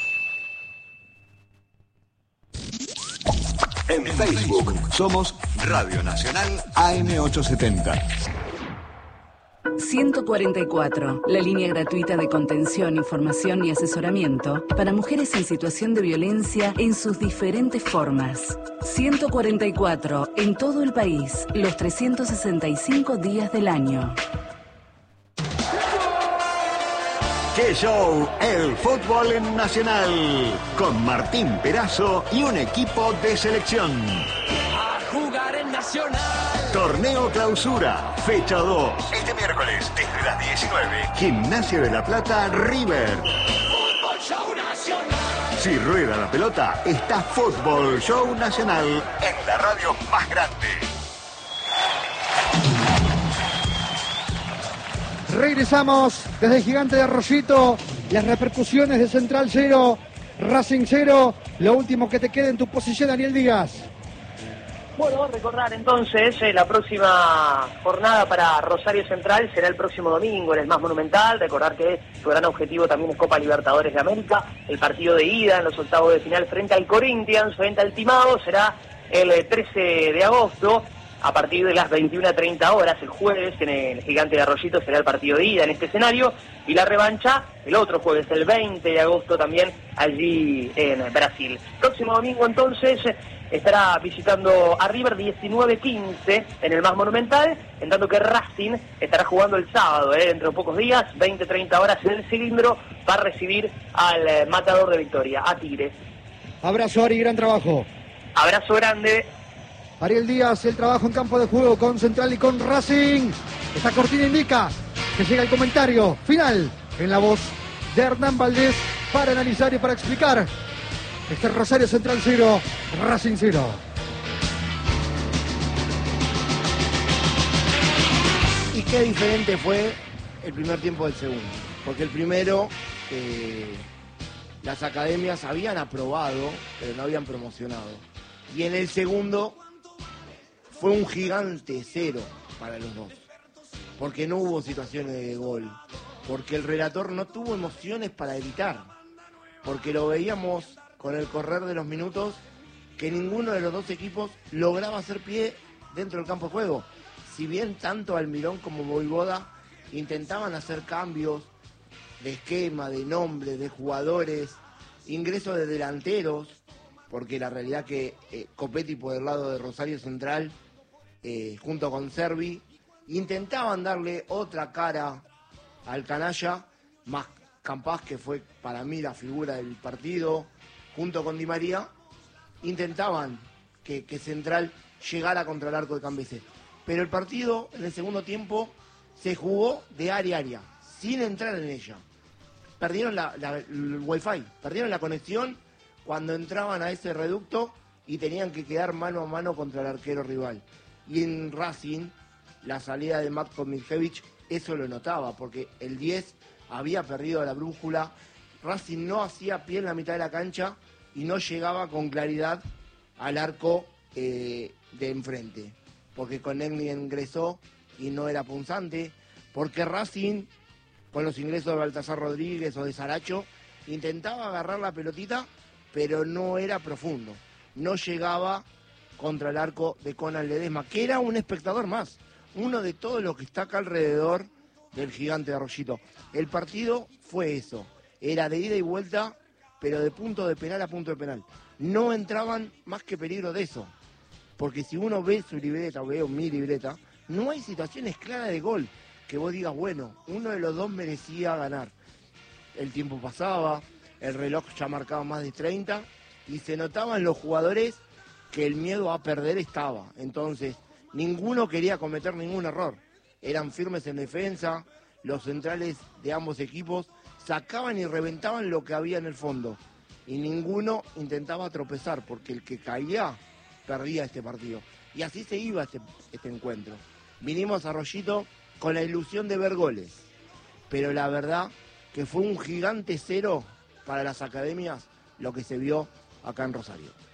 En Facebook somos Radio Nacional A M ochocientos setenta. ciento cuarenta y cuatro, la línea gratuita de contención, información y asesoramiento para mujeres en situación de violencia en sus diferentes formas. ciento cuarenta y cuatro, en todo el país, los trescientos sesenta y cinco días del año. ¡Qué show! El fútbol en Nacional, con Martín Perazo y un equipo de selección. A jugar en Nacional. Torneo Clausura, fecha dos. Este miércoles, desde las diecinueve. Gimnasia de la Plata, River. Fútbol Show Nacional. Si rueda la pelota, está Fútbol Show Nacional en la radio más grande. Regresamos desde el Gigante de Arroyito. Las repercusiones de Central cero, Racing cero. Lo último que te queda en tu posición, Daniel Díaz. Bueno, recordar entonces, eh, la próxima jornada para Rosario Central será el próximo domingo, en el más monumental. Recordar que su gran objetivo también es Copa Libertadores de América. El partido de ida en los octavos de final frente al Corinthians, frente al Timado, será el trece de agosto. a partir de las veintiuna treinta horas el jueves en el Gigante de Arroyito será el partido de ida en este escenario y la revancha el otro jueves, el veinte de agosto también allí en Brasil. Próximo domingo entonces estará visitando a River diecinueve quince en el Más Monumental, en tanto que Racing estará jugando el sábado, eh, dentro de pocos días, veinte treinta horas en el Cilindro, para recibir al eh, matador de Victoria, a Tigres. Abrazo, Ari, gran trabajo. Abrazo grande. Ariel Díaz, el trabajo en campo de juego con Central y con Racing. Esta cortina indica que llega el comentario final en la voz de Hernán Valdés para analizar y para explicar este Rosario Central cero, Racing cero. Y qué diferente fue el primer tiempo del segundo. Porque el primero, eh, las academias habían aprobado, pero no habían promocionado. Y en el segundo fue un gigante cero para los dos. Porque no hubo situaciones de gol. Porque el relator no tuvo emociones para evitar. Porque lo veíamos con el correr de los minutos que ninguno de los dos equipos lograba hacer pie dentro del campo de juego. Si bien tanto Almirón como Voivoda intentaban hacer cambios de esquema, de nombre, de jugadores, ingresos de delanteros, porque la realidad que eh, Copetti por el lado de Rosario Central, eh, junto con Servi, intentaban darle otra cara al canalla, más Campas, que fue para mí la figura del partido, junto con Di María, intentaban que, que Central llegara contra el arco de Cambese. Pero el partido en el segundo tiempo se jugó de área a área, sin entrar en ella. Perdieron la, la, el wifi, perdieron la conexión cuando entraban a ese reducto y tenían que quedar mano a mano contra el arquero rival. Y en Racing, la salida de Matko Miljevic, eso lo notaba, porque el diez había perdido la brújula. Racing no hacía pie en la mitad de la cancha y no llegaba con claridad al arco eh, de enfrente, porque con Negni ingresó y no era punzante, porque Racing, con los ingresos de Baltasar Rodríguez o de Saracho, intentaba agarrar la pelotita, pero no era profundo, no llegaba contra el arco de Conan Ledesma, que era un espectador más, uno de todos los que está acá alrededor del Gigante de Arroyito. El partido fue eso, era de ida y vuelta, pero de punto de penal a punto de penal. No entraban más que peligro de eso, porque si uno ve su libreta o veo mi libreta, no hay situaciones claras de gol que vos digas, bueno, uno de los dos merecía ganar. El tiempo pasaba, el reloj ya marcaba más de treinta y se notaban los jugadores que el miedo a perder estaba. Entonces, ninguno quería cometer ningún error. Eran firmes en defensa, los centrales de ambos equipos sacaban y reventaban lo que había en el fondo. Y ninguno intentaba tropezar, porque el que caía perdía este partido. Y así se iba este, este encuentro. Vinimos a Arroyito con la ilusión de ver goles, pero la verdad que fue un gigante cero para las academias lo que se vio acá en Rosario.